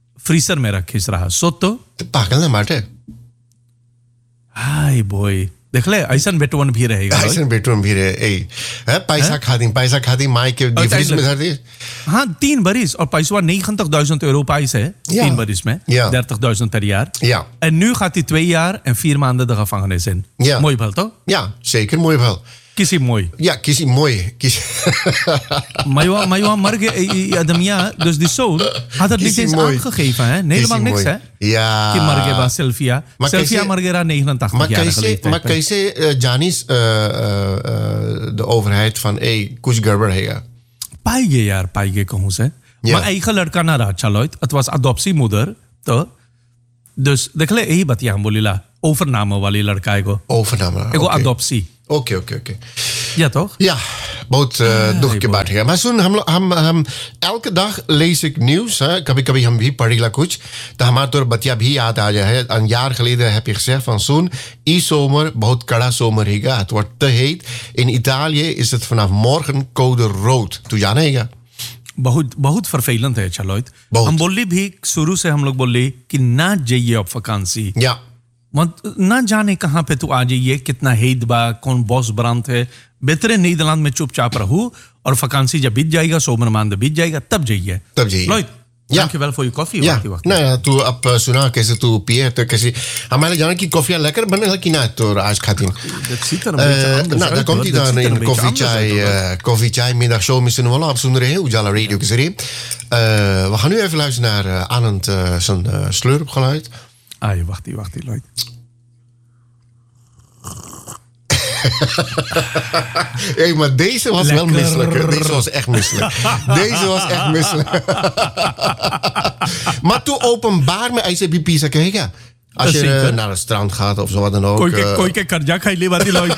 फ्रीजर में रखिस रहा. सोतो पागल ना माटे. हाय बॉय देख ले ऐसा बेटवन भी रहेगा ऐसा बेटवन भी रहे पैसा खाती माई के डिफरेंस में धर दी हाँ 3 बरिस और पैसा 90.000 euro prijs hè 10 bari's mee 30.000 per jaar en nu gaat hij 2 jaar en 4 maanden de gevangenis in mooi wel toch? Ja zeker mooi wel किसी mooi ja किसी mooi maar je mar gaya adamia dus die zoon had het niet eens aangegeven hè helemaal niks hè ja कि मर गया बा सेल्फिया मर गया 89 jaar geleden maar कैसे जानिस de overheid van कुछ गड़बड़ है पाएंगे कहूँ से maar eigen लड़का ना रहा चलोit het was adoptiemoeder तो dus देख ले यही बतिया हम बोलीला overname वाली लड़का है एगो adoptie okay ja toch ja बहुत दुख की बात है मैं सुन हम elke dag lees ik nieuws कभी हम भी पढ़ीला कुछ तो हमारे तो बतिया भी याद आ जाए een jaar geleden heb je gezegd van zo'n zomer बहुत कड़ा zomer रहेगा het wordt te heet in Italië is het vanaf morgen code rood तू जानेगा बहुत vervelend है चलोit हम बोली भी शुरू से हम लोग बोली कि ना जाइए अब वैकेंसी या ना जाने कहाँ पे तू आ जाइए कितना हेद बा कौन बॉस ब्रांत है बेहतर नीदरलैंड में चुपचाप रहूं और वैकेंसी जब बीत जाएगा सोमर मांद बीत जाएगा तब जाइए Lloyd dankjewel voor je koffie wacht nou ja तू अब सुना कैसे तू पिए तो कैसे हमारे जाने की कॉफी लेकर बने लगी ना तो आज खाती nou dan komt hij dan in koffie chai middagshow misschien wel op zonder heel Ujala Radio gezien we gaan nu even luisteren naar Anand zijn slurpgeluid wacht Lloyd hey, maar deze was lekker. Wel misselijk. Deze was echt misselijk. Maar toen openbaar met ICBP kijken. Als je naar het strand gaat of zo wat dan ook. Kooi ke karja khai le wat Lloyd.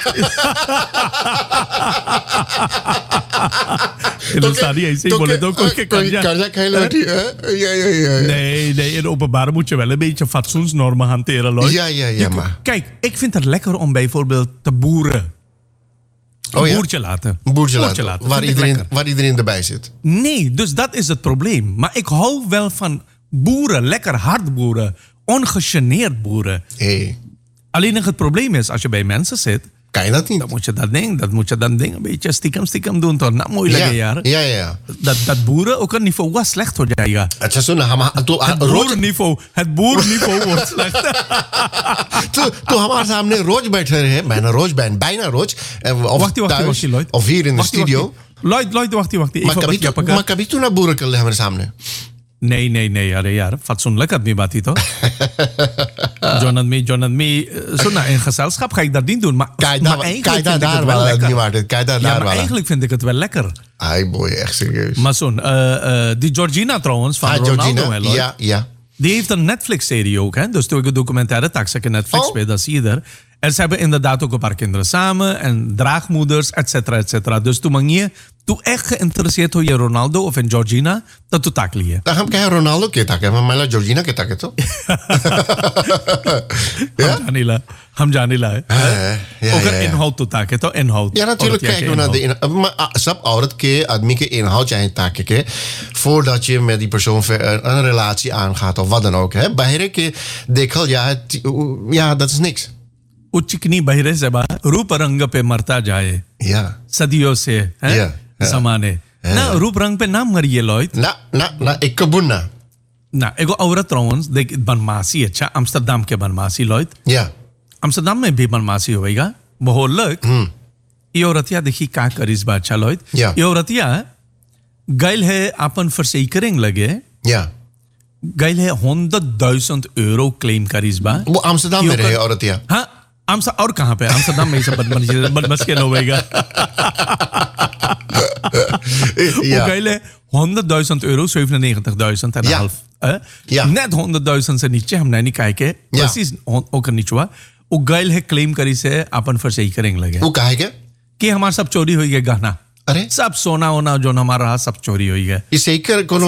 Hindustani ऐसे ही बोले तो कोई के karja khai le ja. Nee, in openbaar moet je wel een beetje fatsoensnormen hanteren, Lloyd. Ja, maar. Kijk, ik vind het lekker om bijvoorbeeld te boeren. Een boertje laten. Waar iedereen erbij zit. Nee, dus dat is het probleem. Maar ik hou wel van boeren, lekker hard boeren. Ongegeneerd boeren. Hey. Alleen het probleem is, als je bij mensen zit... Kan je dat niet? Dan moet je dat ding een beetje stiekem doen. Toch? Nou, mooi lekker jaar. Ja. Dat boeren ook een niveau was slecht hoor jij. Het is het boerenniveau wordt slecht. तो हमारे सामने रोज बैठे रहे bijna रोज wacht, Lloyd. Of hier in de studio. Lloyd, wacht. Maar कभी तू ना बोर कर ले हमारे सामने. Nee, अरे यार fatsoenlijk आदमी बात ही तो John आदमी सुना in gezelschap ga ik dat niet doen maar eigenlijk vind ik het wel lekker. Ai boy, echt serieus. Maar zo'n die Georgina trouwens van Ronaldo ja. Die heeft een Netflix-serie ook hè dus toen ik een documentaire taxen Netflix bij dat zie je er. En ze hebben inderdaad ook een paar kinderen samen en draagmoeders, et cetera. Dus toen tu echt geïnteresseerd hoe je Ronaldo of in Georgina dat tu tak liye. Dan हम कहे Ronaldo के ताके हम मला Georgina के ताके तो. हम जाने ला है. Ook inhoud tu taken तो inhoud. Ja natuurlijk kijken we naar de inhoud. Maar सब औरत के आदमी के inhoud चाहिए ताके के voordat je met die persoon een relatie aangaat of wat dan ook hè. बाहर के देखल ja dat is niks. चिकनी बहरे से बाहर रूप रंग पे मरता जाए सदियों से समाने ना रूप रंग पे ना मरिए लॉयड ना एक कबुन्ना ना एगो औरत trouwens देख बनमासी अच्छा अम्स्टरडम के बनमासी लॉयड अम्स्टरडम में भी बनमासी होएगा behoorlijk ये औरतिया देखी का करिस बा अच्छा लॉयड ये औरतिया गैल है अपन verzekering लगे गैल है 100.000 euro claim करिस बा वो अम्स्टरडम में रहे औरतिया हाँ और कहाँ पे अम्स्टरडम में सब बदमश के होएगा वो गैले 100.000 euro 97.000 en half net 100.000 से नीचे हमने नहीं कहा के precies ook niet हुआ वो गैल है claim करी से अपन verzekering लगे वो कहा है कि हमारा सब चोरी हुई है गहना अरे सब सोना होना जो हमारा रहा सब चोरी हुई है इसे कर कोनो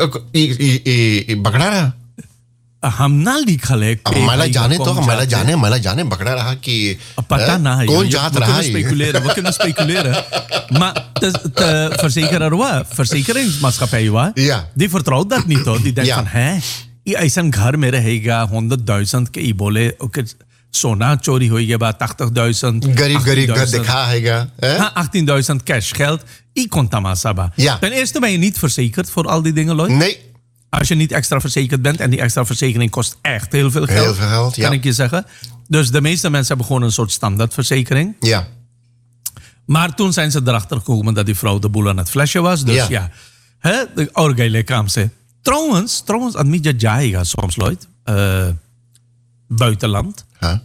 बकड़ा रहा हम ना लिखल है हमारा जाने बकड़ा रहा कि पता ना है कौन जात रहा है we kunnen speculeren maar de verzekeringsmaatschappij die vertrouwt dat niet hoor die denkt van hè ये ऐसा घर में रहेगा 100.000 के बोले okay Sona chori hoige ba 80.000. Garib garib dikhahega. Ha, 18.000 cash geld. I kontama saba. Ja. Ten eerste ben je niet verzekerd voor al die dingen, Lloyd. Nee. Als je niet extra verzekerd bent. En die extra verzekering kost echt heel veel geld. Heel veel geld, ja. Kan ik je zeggen. Dus de meeste mensen hebben gewoon een soort standaardverzekering. Ja. Maar toen zijn ze erachter gekomen dat die vrouw de boel aan het flesje was. Dus ja. Hè, de orgele kwam ze. Trouwens, admit je jaiga soms, Lloyd. Buitenland.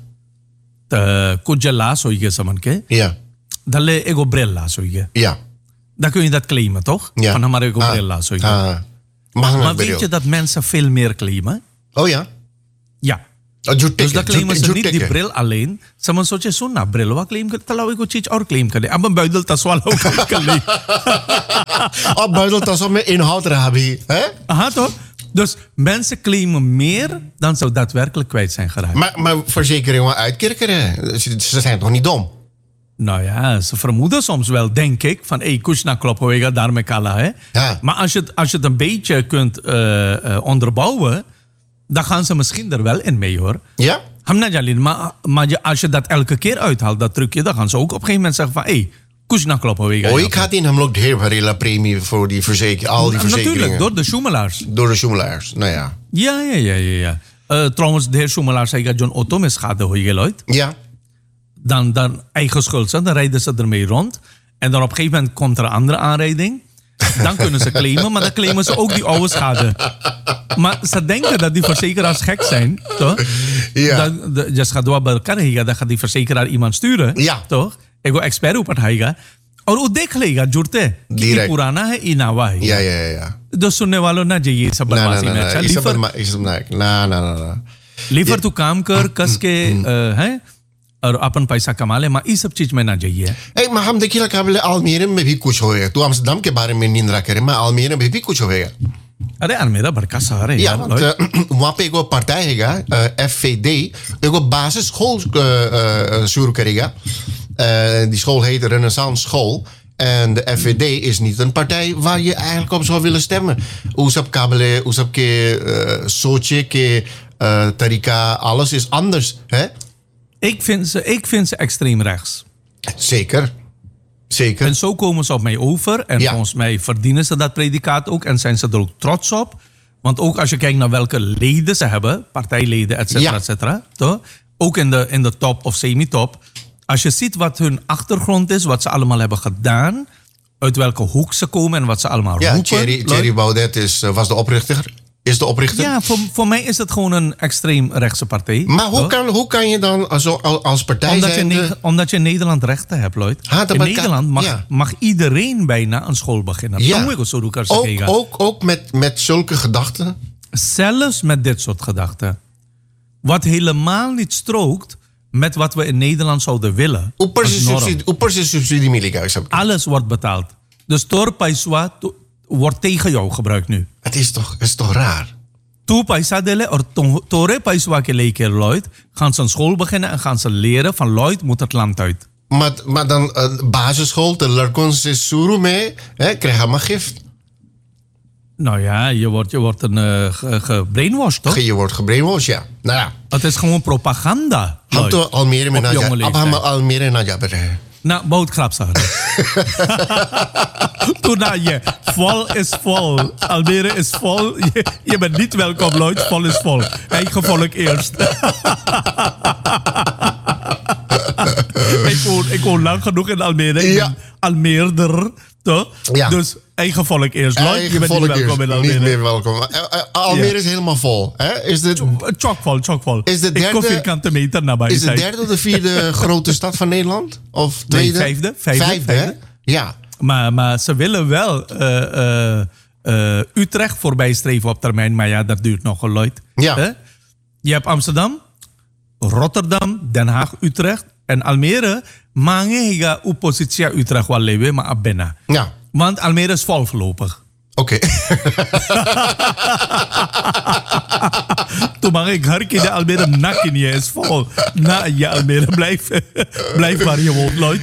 Kujala, zo je saman ke. Ja. Dan le ego brella, zo je. Ja. Dan kun je dat claimen, toch? Ja. Van maar ego brella, zo je. Maar weet je dat mensen veel meer claimen? Oh ja? Ja. Dus dan claimen ze niet die bril alleen. Ze moeten zo'n zo'n na bril. Wat claim kan? Terlalu ik iets or claim kan. Ab een buidel tas wel ook kan. Op buidel tas op met inhoud rabi. Aha toch? Dus mensen claimen meer dan ze daadwerkelijk kwijt zijn geraakt. Maar verzekeringen uitkerkeren, ze zijn toch niet dom? Nou ja, ze vermoeden soms wel, denk ik, van kushna kloppen, we gaan daarmee kalla. Hè? Ja. Maar als je het een beetje kunt onderbouwen, dan gaan ze misschien er wel in mee, hoor. Ja? Maar als je dat elke keer uithaalt, dat trucje, dan gaan ze ook op een gegeven moment zeggen van, kushna kloppen, we gaan. Oh, ik had in hem ook de hele premie voor die al die verzekeringen. Natuurlijk, door de schoemelaars. Door de schoemelaars, nou ja. Ja. Trouwens, de heer schoemelaar zei dat John Otto met schade, hoor je Lloyd? Ja. Dan eigen schuld zijn, dan rijden ze ermee rond. En dan op een gegeven moment komt er een andere aanrijding. Dan kunnen ze claimen, maar dan claimen ze ook die oude schade. Maar ze denken dat die verzekeraars gek zijn, toch? Ja. Dan gaat die verzekeraar iemand sturen, ja. toch? Ik wil expert op het haiga. और वो देख लेगा जुड़ते कि पुराना है ये नवा है या तो सुनने वालों ना जाइए सब बदमाशी में अच्छा लीफर तू काम कर कस के हैं और अपन पैसा कमा ले इस सब चीज में ना जाइए maar हम देखिए काबिल Almere में भी कुछ होएगा तू Amsterdam के बारे में नींद रखे मैं Almere में भी कुछ होएगा अरे Almere बड़का शहर है यार वहाँ पे एक partij हैगा FVD एक basisschool शुरू करेगा die school heet Renaissance School. En de FVD is niet een partij waar je eigenlijk op zou willen stemmen. Oesap kabele, oesap ke soche, ke tarika, alles is anders. Hè? Ik vind ze extreem rechts. Zeker. En zo komen ze op mij over. En volgens mij verdienen ze dat predicaat ook. En zijn ze er ook trots op. Want ook als je kijkt naar welke leden ze hebben. Partijleden, et cetera. Ook in de top of semi-top. Als je ziet wat hun achtergrond is, wat ze allemaal hebben gedaan, uit welke hoek ze komen en wat ze allemaal roepen. Thierry Baudet was de oprichter. Is de oprichter. Ja, voor mij is het gewoon een extreem rechtse partij. Maar hoe kan je dan als partij zijn? Omdat je in Nederland rechten hebt, Lloyd. In Nederland mag iedereen bijna een school beginnen. Ja. Ook met zulke gedachten? Zelfs met dit soort gedachten. Wat helemaal niet strookt met wat we in Nederland zouden willen. Hoe precies subsidie militair? Alles wordt betaald. Dus Torpaiswa wordt tegen jou gebruikt nu. Het is toch raar? Tu paisa dele or Tore Paiswa ke leker Lloyd gaan ze een school beginnen en gaan ze leren van Lloyd moet het land uit. Maar dan basisschool, de Larkons is Suru mee, krijg je maar gift. Nou ja, je wordt een gebrainwashed, toch? Je wordt gebrainwashed, ja. Nou ja. Het is gewoon propaganda. Almere met Almere Naja. Nou, boodschap zeggen. Toen je vol is vol. Almere is vol. Je bent niet welkom, Lloyd. Vol is vol. Eigen volk eerst. Ik woon lang genoeg in Almere. Ik ben Almeerder. Toch? Ja. Dus eigen volk eerst. Lloyd, je bent niet welkom in Almere. Niet meer welkom. Almere is helemaal vol. Hè? Is dit... Chockvol. Is de derde... Ik kom vierkante meter nabij. Is de derde of de vierde grote stad van Nederland? Of tweede? Nee, vijfde. Hè? Ja. Maar ze willen wel Utrecht voorbij streven op termijn. Maar ja, dat duurt nog een Lloyd. Ja. Je hebt Amsterdam, Rotterdam, Den Haag, Utrecht. En Almere, mange oppositie Utrecht wel leven, maar abena. Ja. Want Almere is vol voorlopig. Oké. Toen mag ik harken de Almere nakken, je is vol. Nou, ja, Almere, blijf waar je woont, Lloyd.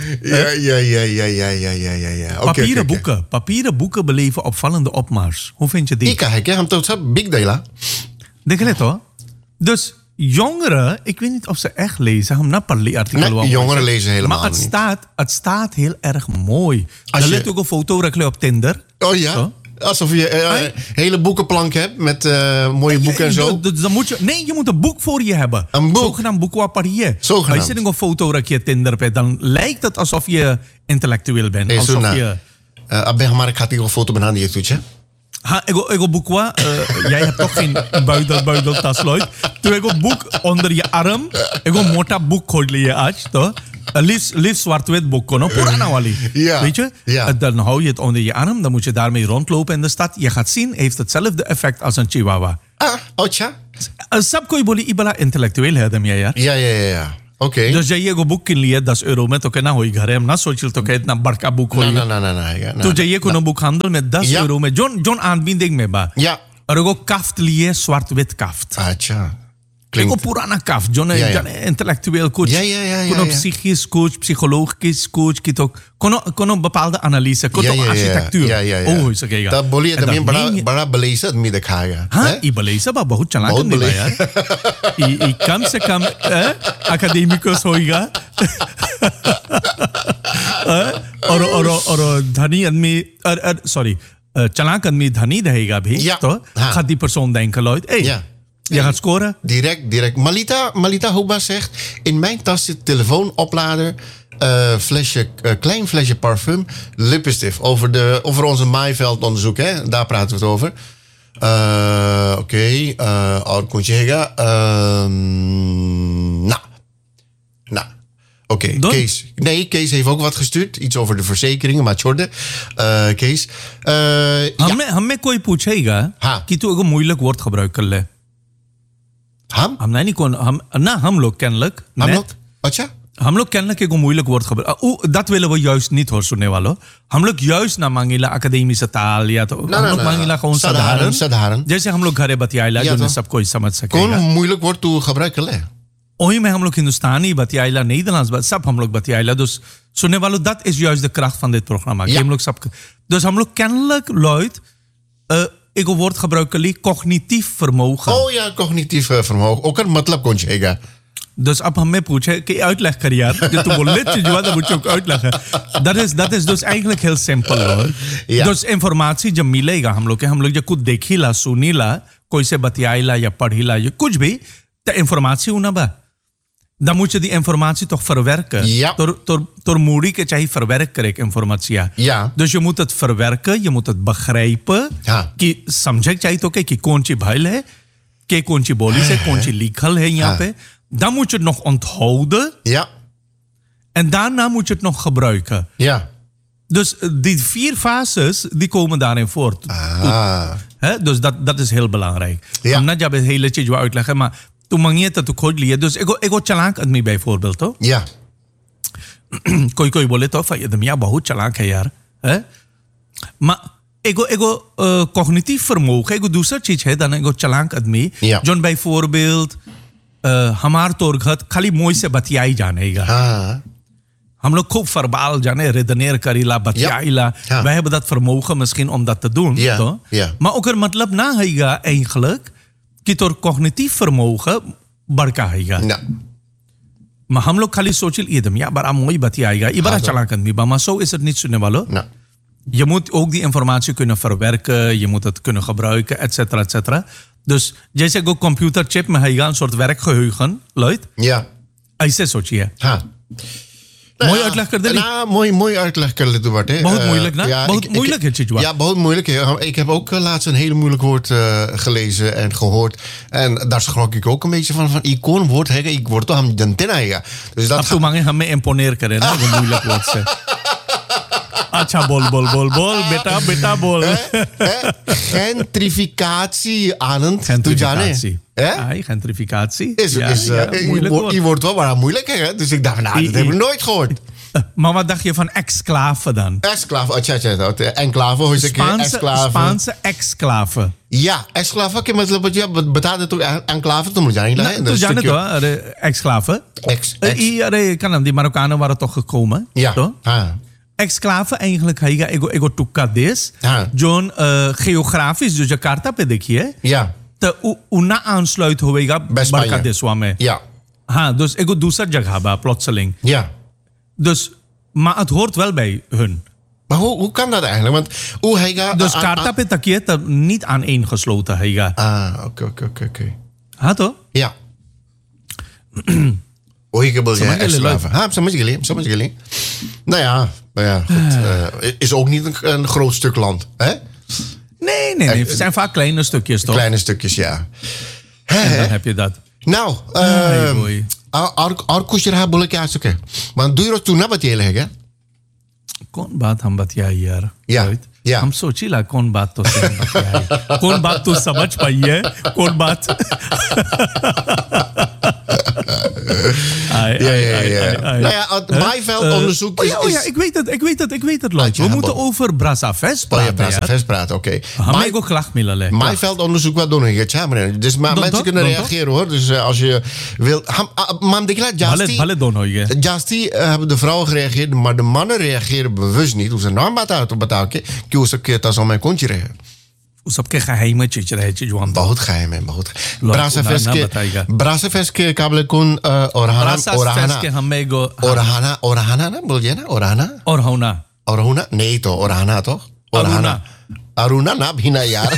Ja. Papieren boeken beleven opvallende opmars. Hoe vind je die? Ik heb hem tot big dela. Denk je het hoor? Dus jongeren, ik weet niet of ze echt lezen. Hem na parli artikel. Nee, jongeren lezen helemaal maar niet. Het staat heel erg mooi. Als Er je- ligt ook een foto rekle op Tinder. Oh ja? Zo. Alsof je een hele boekenplank hebt met mooie boeken en zo. Dan moet je moet een boek voor je hebben. Een boek? Zogenaamd boek wat parje. Zogenaamd. Als je een foto rekje Tinder hebt, dan lijkt het alsof je intellectueel bent. Hey, Alsof Suna. je... Abbe, maar ik ga die foto benaderen je toetje. Ha, ik boek wat. Jij hebt toch geen buideltas, Lloyd. Toen ik boek onder je arm. Ik een mota boek gooide je uit, toch? Liefst zwart-wit boek, no? Purana wali. Ja, Weet je? ja. Dan hou je het onder je arm. Dan moet je daarmee rondlopen in de stad. Je gaat zien, heeft hetzelfde effect als een chihuahua. Ocha? Sab koi boli ibala intellectueel hebben jij, ja? Ja. Oké. Dus jij je boek in liet, dat is euro met oké, nou je garem, na social toke, na barka boek hoor. Nee. Toen jij je een boekhandel met 10 Ja. euro met John aanbieding mee ba. Ja. Er ook kaft liet, zwart-wit kaft. Acha. Ik op Klinkt... purana kaft, John intellectueel coach. Ja. Kon psychisch coach, psychologisch coach, kon een bepaalde analyse, kon architectuur. Ja. Oh, is oké. Dat bolie het meer bara belezen het midden kaya. हाँ ई बलेसा बा बहुत चलाक बहुत नहीं बा बले- यार ई कम से कम अकादेमिकस होएगा और धनी आदमी सॉरी चलाक आदमी धनी रहेगा भी Ja. तो हाँ. gaat die persoon denken Lloyd hey Ja. je gaat scoren Direct. Malita Hoeba zegt... In mijn tas zit telefoonoplader... klein flesje parfum... lippenstift. Over onze Maaiveld-onderzoek, hè? Daar praten we het over. Oké. Oud collega. Nou. Oké, Dan? Kees. Nee, Kees heeft ook wat gestuurd. Iets over de verzekeringen, maar Tjorde. Kees. हमें कोई पूछेगा हाँ. कि तू एगो moeilijk woord gebruik कर ले Ham? हम नहीं कौन हम लोग kennelijk Ham net ook? Watja? हम लोग kennelijk एक moeilijk woord gebruiken. Dat willen we juist niet hoor, सुनने वालों. हम लोग juist ना मांगेला अकादमिक ताल या तो हम लोग मांगेला कौन साधारण. जैसे हम लोग घरे बतियाइला या जो तो. सब कोई समझ Kon सकेगा een moeilijk woord toe gebruiken, le. वही में हम लोग हिंदुस्तानी बतियाइला Nederlands सब हम लोग बतियाइला dus सुनने वालों dat is juist de kracht van dit programma. Ja. हम लोग सब dus हम लोग kennelijk Lloyd एक woord gebruiken li cognitief vermogen. Oh ja, cognitief vermogen. Ook een matlab kon je. Dus अब हमें पूछे कि uitleg कर यार जो तू बोल ले जो बात मुझे uitleggen dat is dus eigenlijk heel simpel hoor Ja. dus informatie जब मिलेगा हम लोग जब कुछ देखीला सुनीला कोई से बतियाइला या पढ़ीला या कुछ भी तो informatie una ba dan moet je die informatie toch verwerken Ja. door moedig que चाहिए verwerk करे informatie Ja. dus je moet het verwerken je moet het begrijpen Ja. कि समझे चाहिए तो कि कौन सी भाई है कि कौन सी बोली से कौन सी लिखल है यहाँ पे dan moet je het nog onthouden Ja. en daarna moet je het nog gebruiken. Ja. Dus die 4 fases die komen daarin voort. Hè? Dus dat is heel belangrijk. Ja. Om net je het hele chीज uitleggen, maar toen mangiye dat tu खोज लिए. Dus ego चलाक आदमी bijvoorbeeld तो Ja. कोई बोले तो फैयद मियां बहुत चलाक है यार है maar ego cognitief vermogen ego दूसरा चीज है dan ego चलाक आदमी Ja. जोन bijvoorbeeld हमार तोरघत खाली मोई से बतियाई जानेगा हम लोग खूप verbaal जाने redeneer करीला बतियाईला Ja. wij hebben dat vermogen misschien om dat te doen Ja. toch? Ja. maar ook er मतलब ना हैगा eigenlijk कि तोर cognitief vermogen बड़का हैगा Nou. maar हम लोग खाली सोचिल ये दम या बड़ा मोई बतियाईगा ये बड़ा हाँ, चलाक आदमी बा maar zo is het niet सुनने वालों Nou. je moet ook die informatie kunnen verwerken, je moet het kunnen gebruiken, et cetera, et cetera. Dus जैसे को computer chip में हैगा een soort werkgeheugen, Lloyd, Ja. ऐसे सोचिए. Nou Mooi uitleg कर दे ली. mooi uitleg कर ले तू बाटे. बहुत moeilijk ना? बहुत moeilijk है चीज़ Ja, बहुत moeilijk. Ik heb ook laatst een hele moeilijk woord gelezen en gehoord. En daar schrok ik ook een beetje van icoon woord hega, ik word toch aan den tenaiga. Dus dat अब तो मांगे हमें imponeer करें ना वो moeilijk woord से. अच्छा बोल बेटा बोल. Gentrificatie Anand. Gentrificatie. Hè? Gentrificatie. Is moeilijk woord. je wordt wel maar moeilijk, hè? Dus ik dacht, nou, dat heb ik nooit gehoord. Maar wat dacht je van exclave dan? Exclave, enclave, hoe zeg ik? Spaanse exclave. Ja, exclave, que मतलब बता दे तो enclave तो मुझे नहीं लगा. तो जाने तो exclave. Hier kan die Marokkanen waren toch gekomen. Ja. Toch? Exclave eigenlijk ego tukka des. हाँ. जोन geografisch जो Jakarta पे देखिए. Ja. ना aansluit होएगा Bij Spanje. बड़का देशवा में Ja. हाँ dus एगो दूसर जगह बा plotseling Ja. dus maar het hoort wel bij hun Maar hoe kan dat eigenlijk? Want hoe hij gaat... dus kaarta पे तकिए तब niet aaneengesloten हैगा oké. हाँ तो Ja. वही के बोल समझ गए लोग? हाँ समझ गए Nou ja, goed. Is ook niet een groot stuk land, hè? nee het zijn vaak kleine stukjes toch Kleine stukjes, ja. en dan heb je dat Nou, boy. और कुछ रहा बोले क्या आ सके man doe je dat toen na wat je है कौन बात हम बतियाई यार या, रोहित? या। हम सोचीला कौन बात तो से हम बतियाई कौन बात तू समझ पाई है कौन बात Nou ja, het Maaiveld-onderzoek is... ik weet het, Lloyd. We moeten over Brazzavest praten. Brazzavest praten, oké. Maar ik ook klacht millen. Maaiveld-onderzoek wat doen we? Dus maar mensen kunnen reageren hoor. Dus als je wil... Maar de Jasti hebben de vrouwen gereageerd, maar de mannen reageren bewust niet. Hoe ze nou wat betalen. Hoe ze keer dat al mijn kontje regen. सबके geheime चीज रहे चीज वहां बहुत geheim है बहुत ब्रासाफेस्ट के काबिल कौन ओरहाना ना बोलिए ना ओरहाना नहीं तो ओरहाना तो अरुणा ना भी ना यार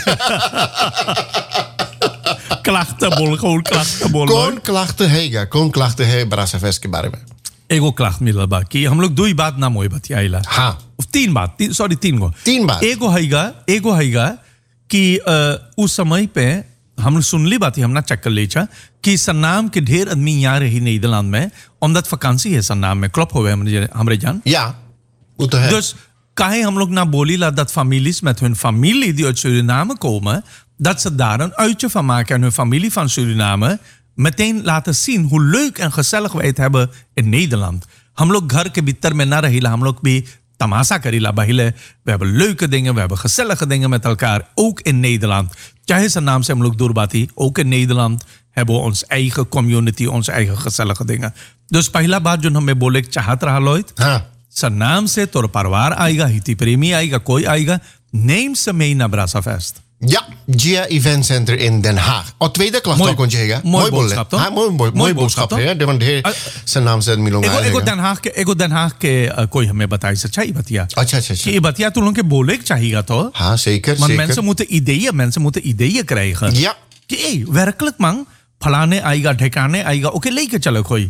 कौन klachten है ब्रासाफेस्ट के बारे में एगो क्लास मिला बा कि हम लोग दो ही बात ना मोई बतियाइला हाँ 3 बात एगो हैगा कि उस समय पे हम सुनली बात हम ना चक्कर लेचा कि सन्नाम के ढेर आदमी यहाँ रही नीदरलैंड में omdat vakantie है सन्नाम में क्लब हो गए हमरे जान ja dus kahe हम लोग ना बोलीला dat families met hun familie die uit Suriname komen dat ze daar een uitje van maken en hun familie van Suriname meteen laten zien hoe leuk en gezellig wij het hebben in Nederland. हम लोग घर के भीतर में ना रहीला हम लोग भी तमाशा करीला बहिले we hebben leuke dingen we hebben gezellige dingen met elkaar ook in Nederland. चाहे zijn naam से हम लोग दूर बाती ook in Nederland hebben we ons eigen community onze eigen gezellige dingen. Dus पहला बात जो हमें बोले चाहत रहा Lloyd zijn naam से तोर परिवार आएगा हिती प्रेमी आएगा कोई आएगा neem ze mee naar Brazzavest. Ja, GIA Event Center in Den Haag. Tweede klacht ook kon je zeggen. Mooi boodschap toch? Mooi boodschap hè. Want zijn naam zet Milong aan. एगो Den Haag के कोई हमें बताई सच्चाई बतिया. अच्छा. कि बतिया तो लोगों के बोले चाहिए तो. हाँ zeker. Maar mensen moeten ideeën krijgen. Ja. कि werkelijk man फलाने आएगा ठिकाने आएगा ओके लेके चलो कोई.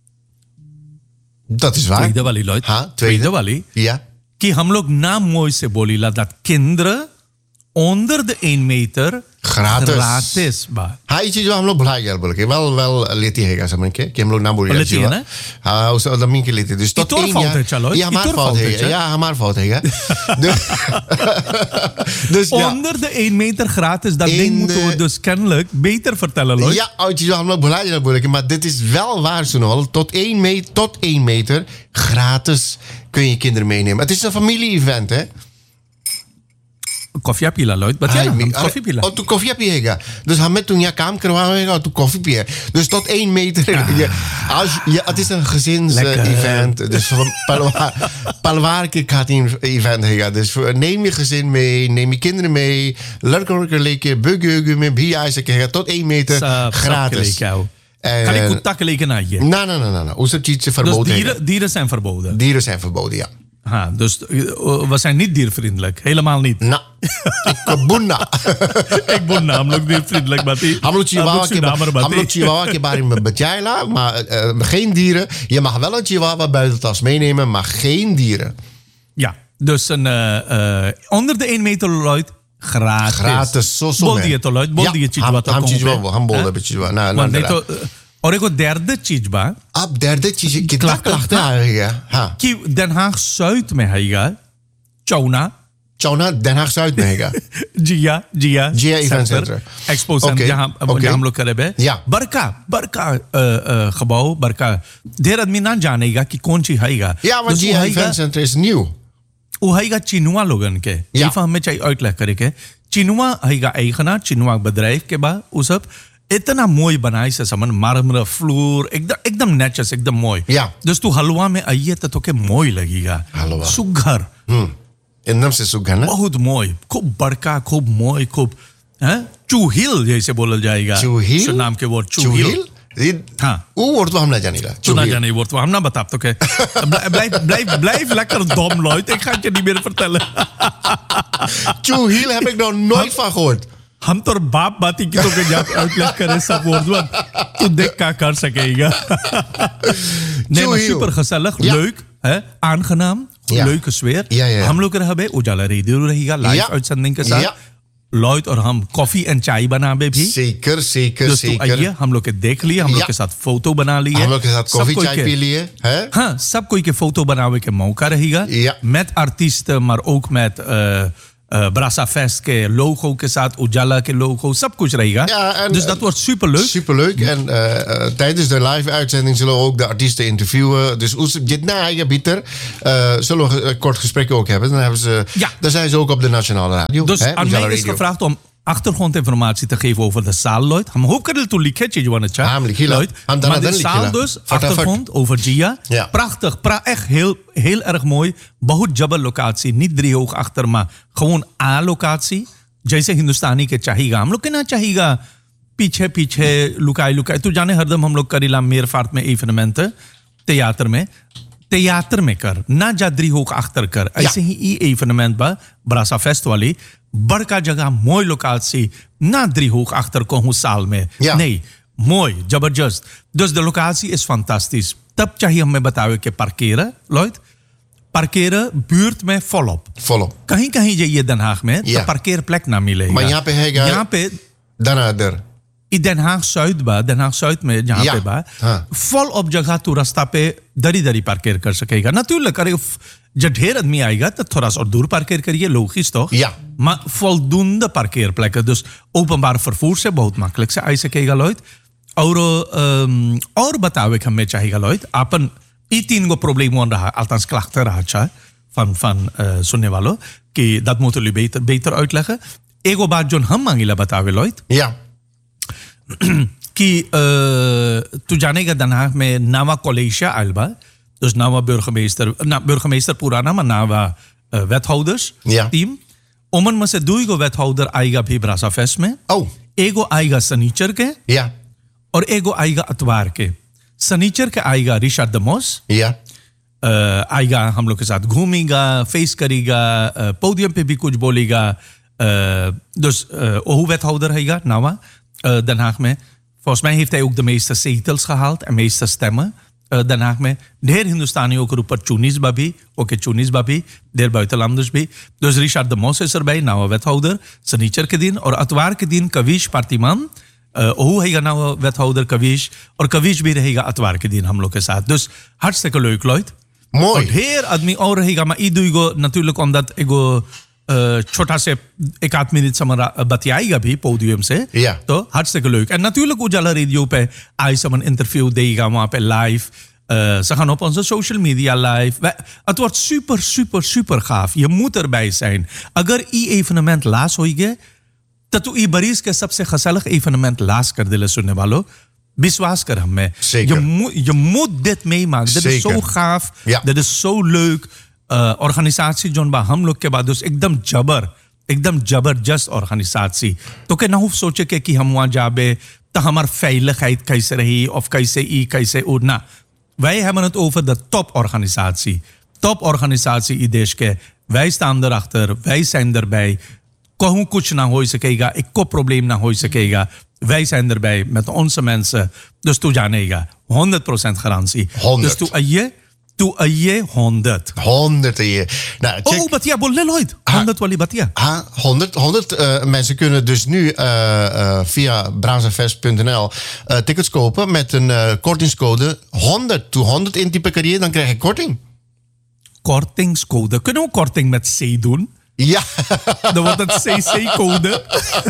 Dat is waar. tweede वाली Lloyd. हाँ tweede वाली. Ja. कि हम लोग नाम मोई से बोलीला dat kinderen onder de 1 meter gratis बा. हाँ ये चीज हम लोग भुला गए बोल के वेल लेती है समझ के कि हम लोग ना बोल लेती है ना हाँ उस अदमी के लेते तो तो ये हमारा फॉल्ट है या हमारा फॉल्ट है dus onder de 1 meter gratis dat ding moeten we dus kennelijk beter vertellen hoor. Ja uit je हम लोग भुला गए बोल के maar dit is wel waar zo tot 1 meter gratis kun je kinderen meenemen. Het is een familie-event hè. Koffie pila Lloyd koffie pila tu koffie piega dus hame toen je काम करवाएगा tu koffie pier dus tot 1 meter het is een gezins event dus palwaar ke khatin event हैगा dus neem je gezin mee neem je kinderen mee लड़के लेके बुगुगु में भी आ सकेगा tot 1 meter gratis kan ik goed takken leken naar je nee उस चीज से verboden dus dieren zijn verboden ja. Ha, dus we zijn niet diervriendelijk. Helemaal niet. Nou, ik bunna. Ik bunna, हम लोग diervriendelijk बाती. हम लोग chihuahua के बारे में बताइला, maar geen dieren. Je mag wel een chihuahua buiten tas meenemen, maar geen dieren. Ja, dus onder de 1 meter Lloyd gratis. Zo बोल दिए तो Lloyd, बोल दिए chihuahua तो हम बोल रहे chihuahua. ना और एक derde चीज बा अब derde चीज कितना klachten आएगा हाँ कि Den Haag Zuid में हैगा चौना Den Haag Zuid में हैगा GIA Event Center expo centre जहाँ हम लोग करे बे बड़का gebouw बड़का ढेर आदमी ना जानेगा कि कौन सी हैगा ja maar GIA Event Center is nieuw वो हैगा चिनुआ लोगन के इफ हमें चाहिए uitleg करे के चिनुआ हैगा eigenaar चिनुआ bedrijf के बा वो सब इतना मोई बनाई से समन मार्मर फ्लोर एकदम नेचुरल एकदम मोई dus तू हलवा में आइए तो तोके मोई लगेगा सुघर एकदम से सुघर ना बहुत मोई खूब बड़का खूब मोई खूब चूहिल जैसे बोला जाएगा चूहिल नाम के वर्ड चूहिल हाँ वो woord we hamna janila het woord we hamna betapt oké blijf lekker dom Lloyd ik ga het je niet meer vertellen चूहिल heb ik nog nooit van gehoord हम तो बाप बाती की तो जब uitleg करें सब woord तू देख क्या कर सकेगा nee maar super gezellig leuk aangenaam leuke sfeer हम लोग रहे उजाला रेडियो रहेगा लाइव uitzending के साथ लॉयड और हम कॉफी एंड चाय बनावे भी zeker आइए हम लोग के देख लिए हम लोग के साथ फोटो बना लिए हम लोग के साथ कॉफी चाय पी लिए हाँ सब कोई के फोटो बनावे के मौका रहेगा met artiesten maar ook met Brasa Fest के logo के साथ उजाला के logo सब कुछ रहेगा dus dat wordt superleuk en tijdens de live uitzending zullen we ook de artiesten interviewen dus dit na Pieter zullen we een kort gesprek ook hebben dan zijn ze ook op de nationale radio dus aan mij is gevraagd om achtergrondinformatie te geven over de zaal, Lloyd. हम होकर तो लिखे चीज वाने चा Lloyd. Maar de zaal dus, achtergrond over Gia. Prachtig, echt heel erg mooi. बहुत जबर location, niet driehoog achter, maar gewoon A-locatie. जैसे हिंदुस्तानी के चाहिएगा हम लोग के ना चाहिएगा पीछे लुकाई तू जाने हरदम हम लोग करीला मेरफार्ट में इवेंट theater में कर ना जादरी होक अख्तर कर ऐसे ही इवेंट बा ब्रासा फेस्ट वाली बड़का जगह मोय लोकाtie na driehoek achter kohun saal में nee mooi जबरदस्त dus de locatie is fantastisch तब चाहिए हमें बतावे के parkeren Lloyd parkeren buurt में volop कहीं जाइए Den Haag में तो parkeerplek ना मिलेगा maar यहाँ पे दानादर in Den Haag Zuid में जहाँ पे बा फॉल ऑफ जगह तू रास्ता पे दरी पार्केर कर सकेगा natuurlijk अरे जब ढेर आदमी आएगा तो थोड़ा सा और दूर पार्केर करिए logisch toch maar voldoende parkeerplekken dus openbaar vervoer से बहुत makkelijk से आ सकेगा Lloyd और बतावे कि हमें चाहिएगा Lloyd अपन ये 3 गो probleem रहा althans klachten रहा van सुनने वालों कि dat moeten jullie beter uitleggen ego बात जो हम मांगिला बतावे Lloyd कि तू जानेगा Den Haag में नवा college आलबा dus नवा burgemeester पुराना maar नवा wethouders team ओमन में से 2 wethouder आएगा भी ब्रासा फेस्ट में एगो आएगा सनीचर के और एगो आएगा अतवार के सनीचर के आएगा रिचार्ड दमोस आएगा हम लोग के साथ घूमेगा फेस करेगा पोडियम पे भी कुछ बोलेगा dus ओहू wethouder आएगा नवा Den Haag में volgens mij heeft hij ook de meeste zetels gehaald en meeste stemmen Den Haag में ढेर हिंदुस्तानी ook ऊपर चुनीस बाबी ढेर buitenlanders भी dus Richard de Mos is erbij nou wethouder सनीचर के दिन और अतवार के दिन कविश पार्टीमान ओहू हैगा nou wethouder कविश और कविश भी रहेगा अतवार के दिन हम लोग के साथ dus hartstikke leuk Lloyd mooi ढेर आदमी और रहेगा maar इदुइगो natuurlijk omdat एगो छोटा से 1-8 मिनट समरा बतियाएगा भी पोडियम से तो hartstikke leuk en natuurlijk Ujala Radio पे आई समन इंटरव्यू देगा वहाँ पे live ze gaan op onze social media live het wordt super gaaf je moet erbij zijn अगर ई evenement लास्ट होइगे तो तू ई बरीज के सबसे gezellig evenement लास्ट कर दिले सुनने वालों विश्वास कर हमें je moet dit meemaken dit is zo gaaf dit is zo leuk organisatie zone बा हम लोग के बाद उस एकदम जबरदस्त organisatie तो के ना हो सोचे कि हम वहाँ जाबे तो हमार veiligheid कैसे रही of कैसे उड़ना wij hebben het over de top organisatie in देश wij staan erachter wij zijn erbij कहूँ कुछ ना हो सकेगा एको probleem ना हो सकेगा wij zijn erbij met onze mensen dus tu जानेगा 100% garantie 100 dus tu aye 100 100 aye. Nou, Batia bolle Lloyd. 100 wali Batia. 100 mensen kunnen dus nu via brasafest.nl tickets kopen met een kortingscode 100 intypen carrière, dan krijg je korting. Kortingscode. Kunnen we korting met C doen? Ja. Dan wordt het CC-code.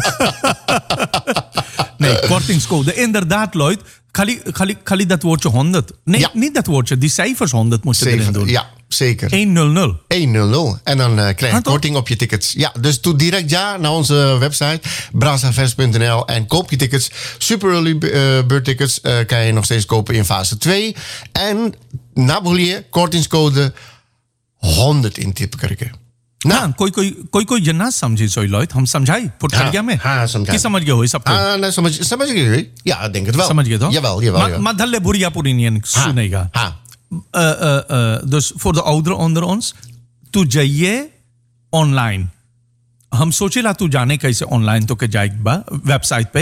Nee, kortingscode. Inderdaad, Lloyd. Kali dat woordje 100. Nee, niet dat woordje. Die cijfers 100 moeten erin doen. Ja, zeker. 100. 100. En dan krijg je korting op je tickets. Ja, dus doe direct naar onze website brasafest.nl en koop je tickets. Super early bird tickets kan je nog steeds kopen in fase 2. En na kortingscode 100 intypen. हाँ, कोई ये ना समझे सोई लॉयड हम समझाई पुटकलिया में हाँ, समझाई. की समझ गए हो सब Nou, समझ गए. Ja, ik denk het wel. समझ गए तो Jawel. maar dalle buria purinien सुनेगा dus voor de ouderen onder ons तू जाइए ऑनलाइन हम सोचेला तू जाने कैसे ऑनलाइन तो के जाएगा वेबसाइट पे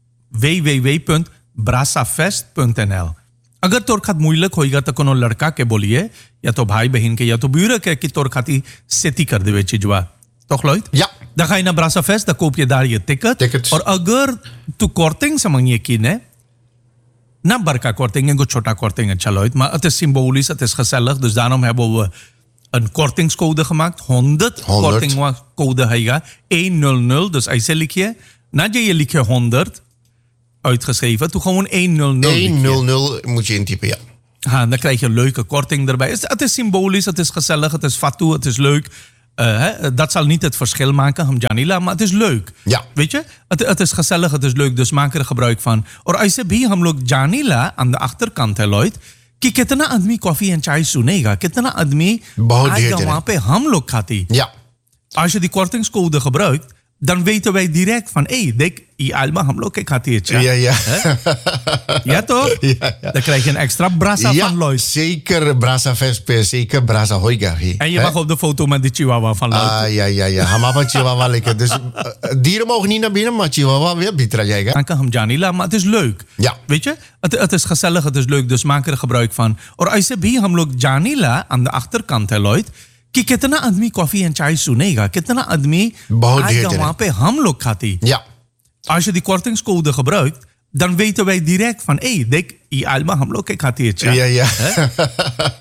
www.brasafest.nl अगर तोर खात मुइलक होइगा तो कोनो लड़का के बोलिए या तो भाई बहन के या तो ब्यूरो के कि तोर खाती सेती कर देवे चीजवा तो खलोइत Ja. Dan ga je naar Brasafest, dan koop je daar je ticket. और अगर तू korting से मंगिए कीने ना बड़का korting en छोटा korting en chaloit, maar het is symbolisch, het is gezellig, dus daarom hebben we een kortingscode gemaakt, 100 kortingcode heega, 100, dus ऐसे लिखिए, ना je लिखे 100 uitgeschreven, toen gewoon 100 100 moet je intypen, ja. Ja, dan krijg je een leuke korting erbij. Het is symbolisch, het is gezellig, het is fatu, het is leuk. Dat zal niet het verschil maken, Hamjanila, maar het is leuk. Ja. Weet je? Het is gezellig, het is leuk, dus maak er gebruik van. और ऐसे भी हम लोग Janila aan de achterkant है लॉयड कि कितना आदमी coffee and चाय सुनेगा कितना आदमी आएगा वहाँ पे हम लोग खाती. Ja. Als je die kortingscode gebruikt, dan weten wij direct van, dek, je alma हम लोग के खाती है. Ja. Ja toch? Ja. Dan krijg je een extra brasa van Lloyd. Zeker Brasa Vespe, zeker Brasa Hoiga. En je mag op de foto met de chihuahua van Lloyd. Ja. Hamapa chihuahua lekker. Dus dieren mogen niet naar binnen, maar chihuahua weer bitra jayga. Dan kan hem Janila, maar het is leuk. Ja. Weet je? Het is gezellig, het is leuk, dus maak er gebruik van. और ऐसे भी हम लोग Janila aan de achterkant है Lloyd कि कितना आदमी coffee and चाय सुनेगा कितना आदमी आएगा वहाँ पे हम लोग खाती. Ja. Als je die kortingscode gebruikt, dan weten wij direct van, dek, je alma हम लोग के खाती है. Ja.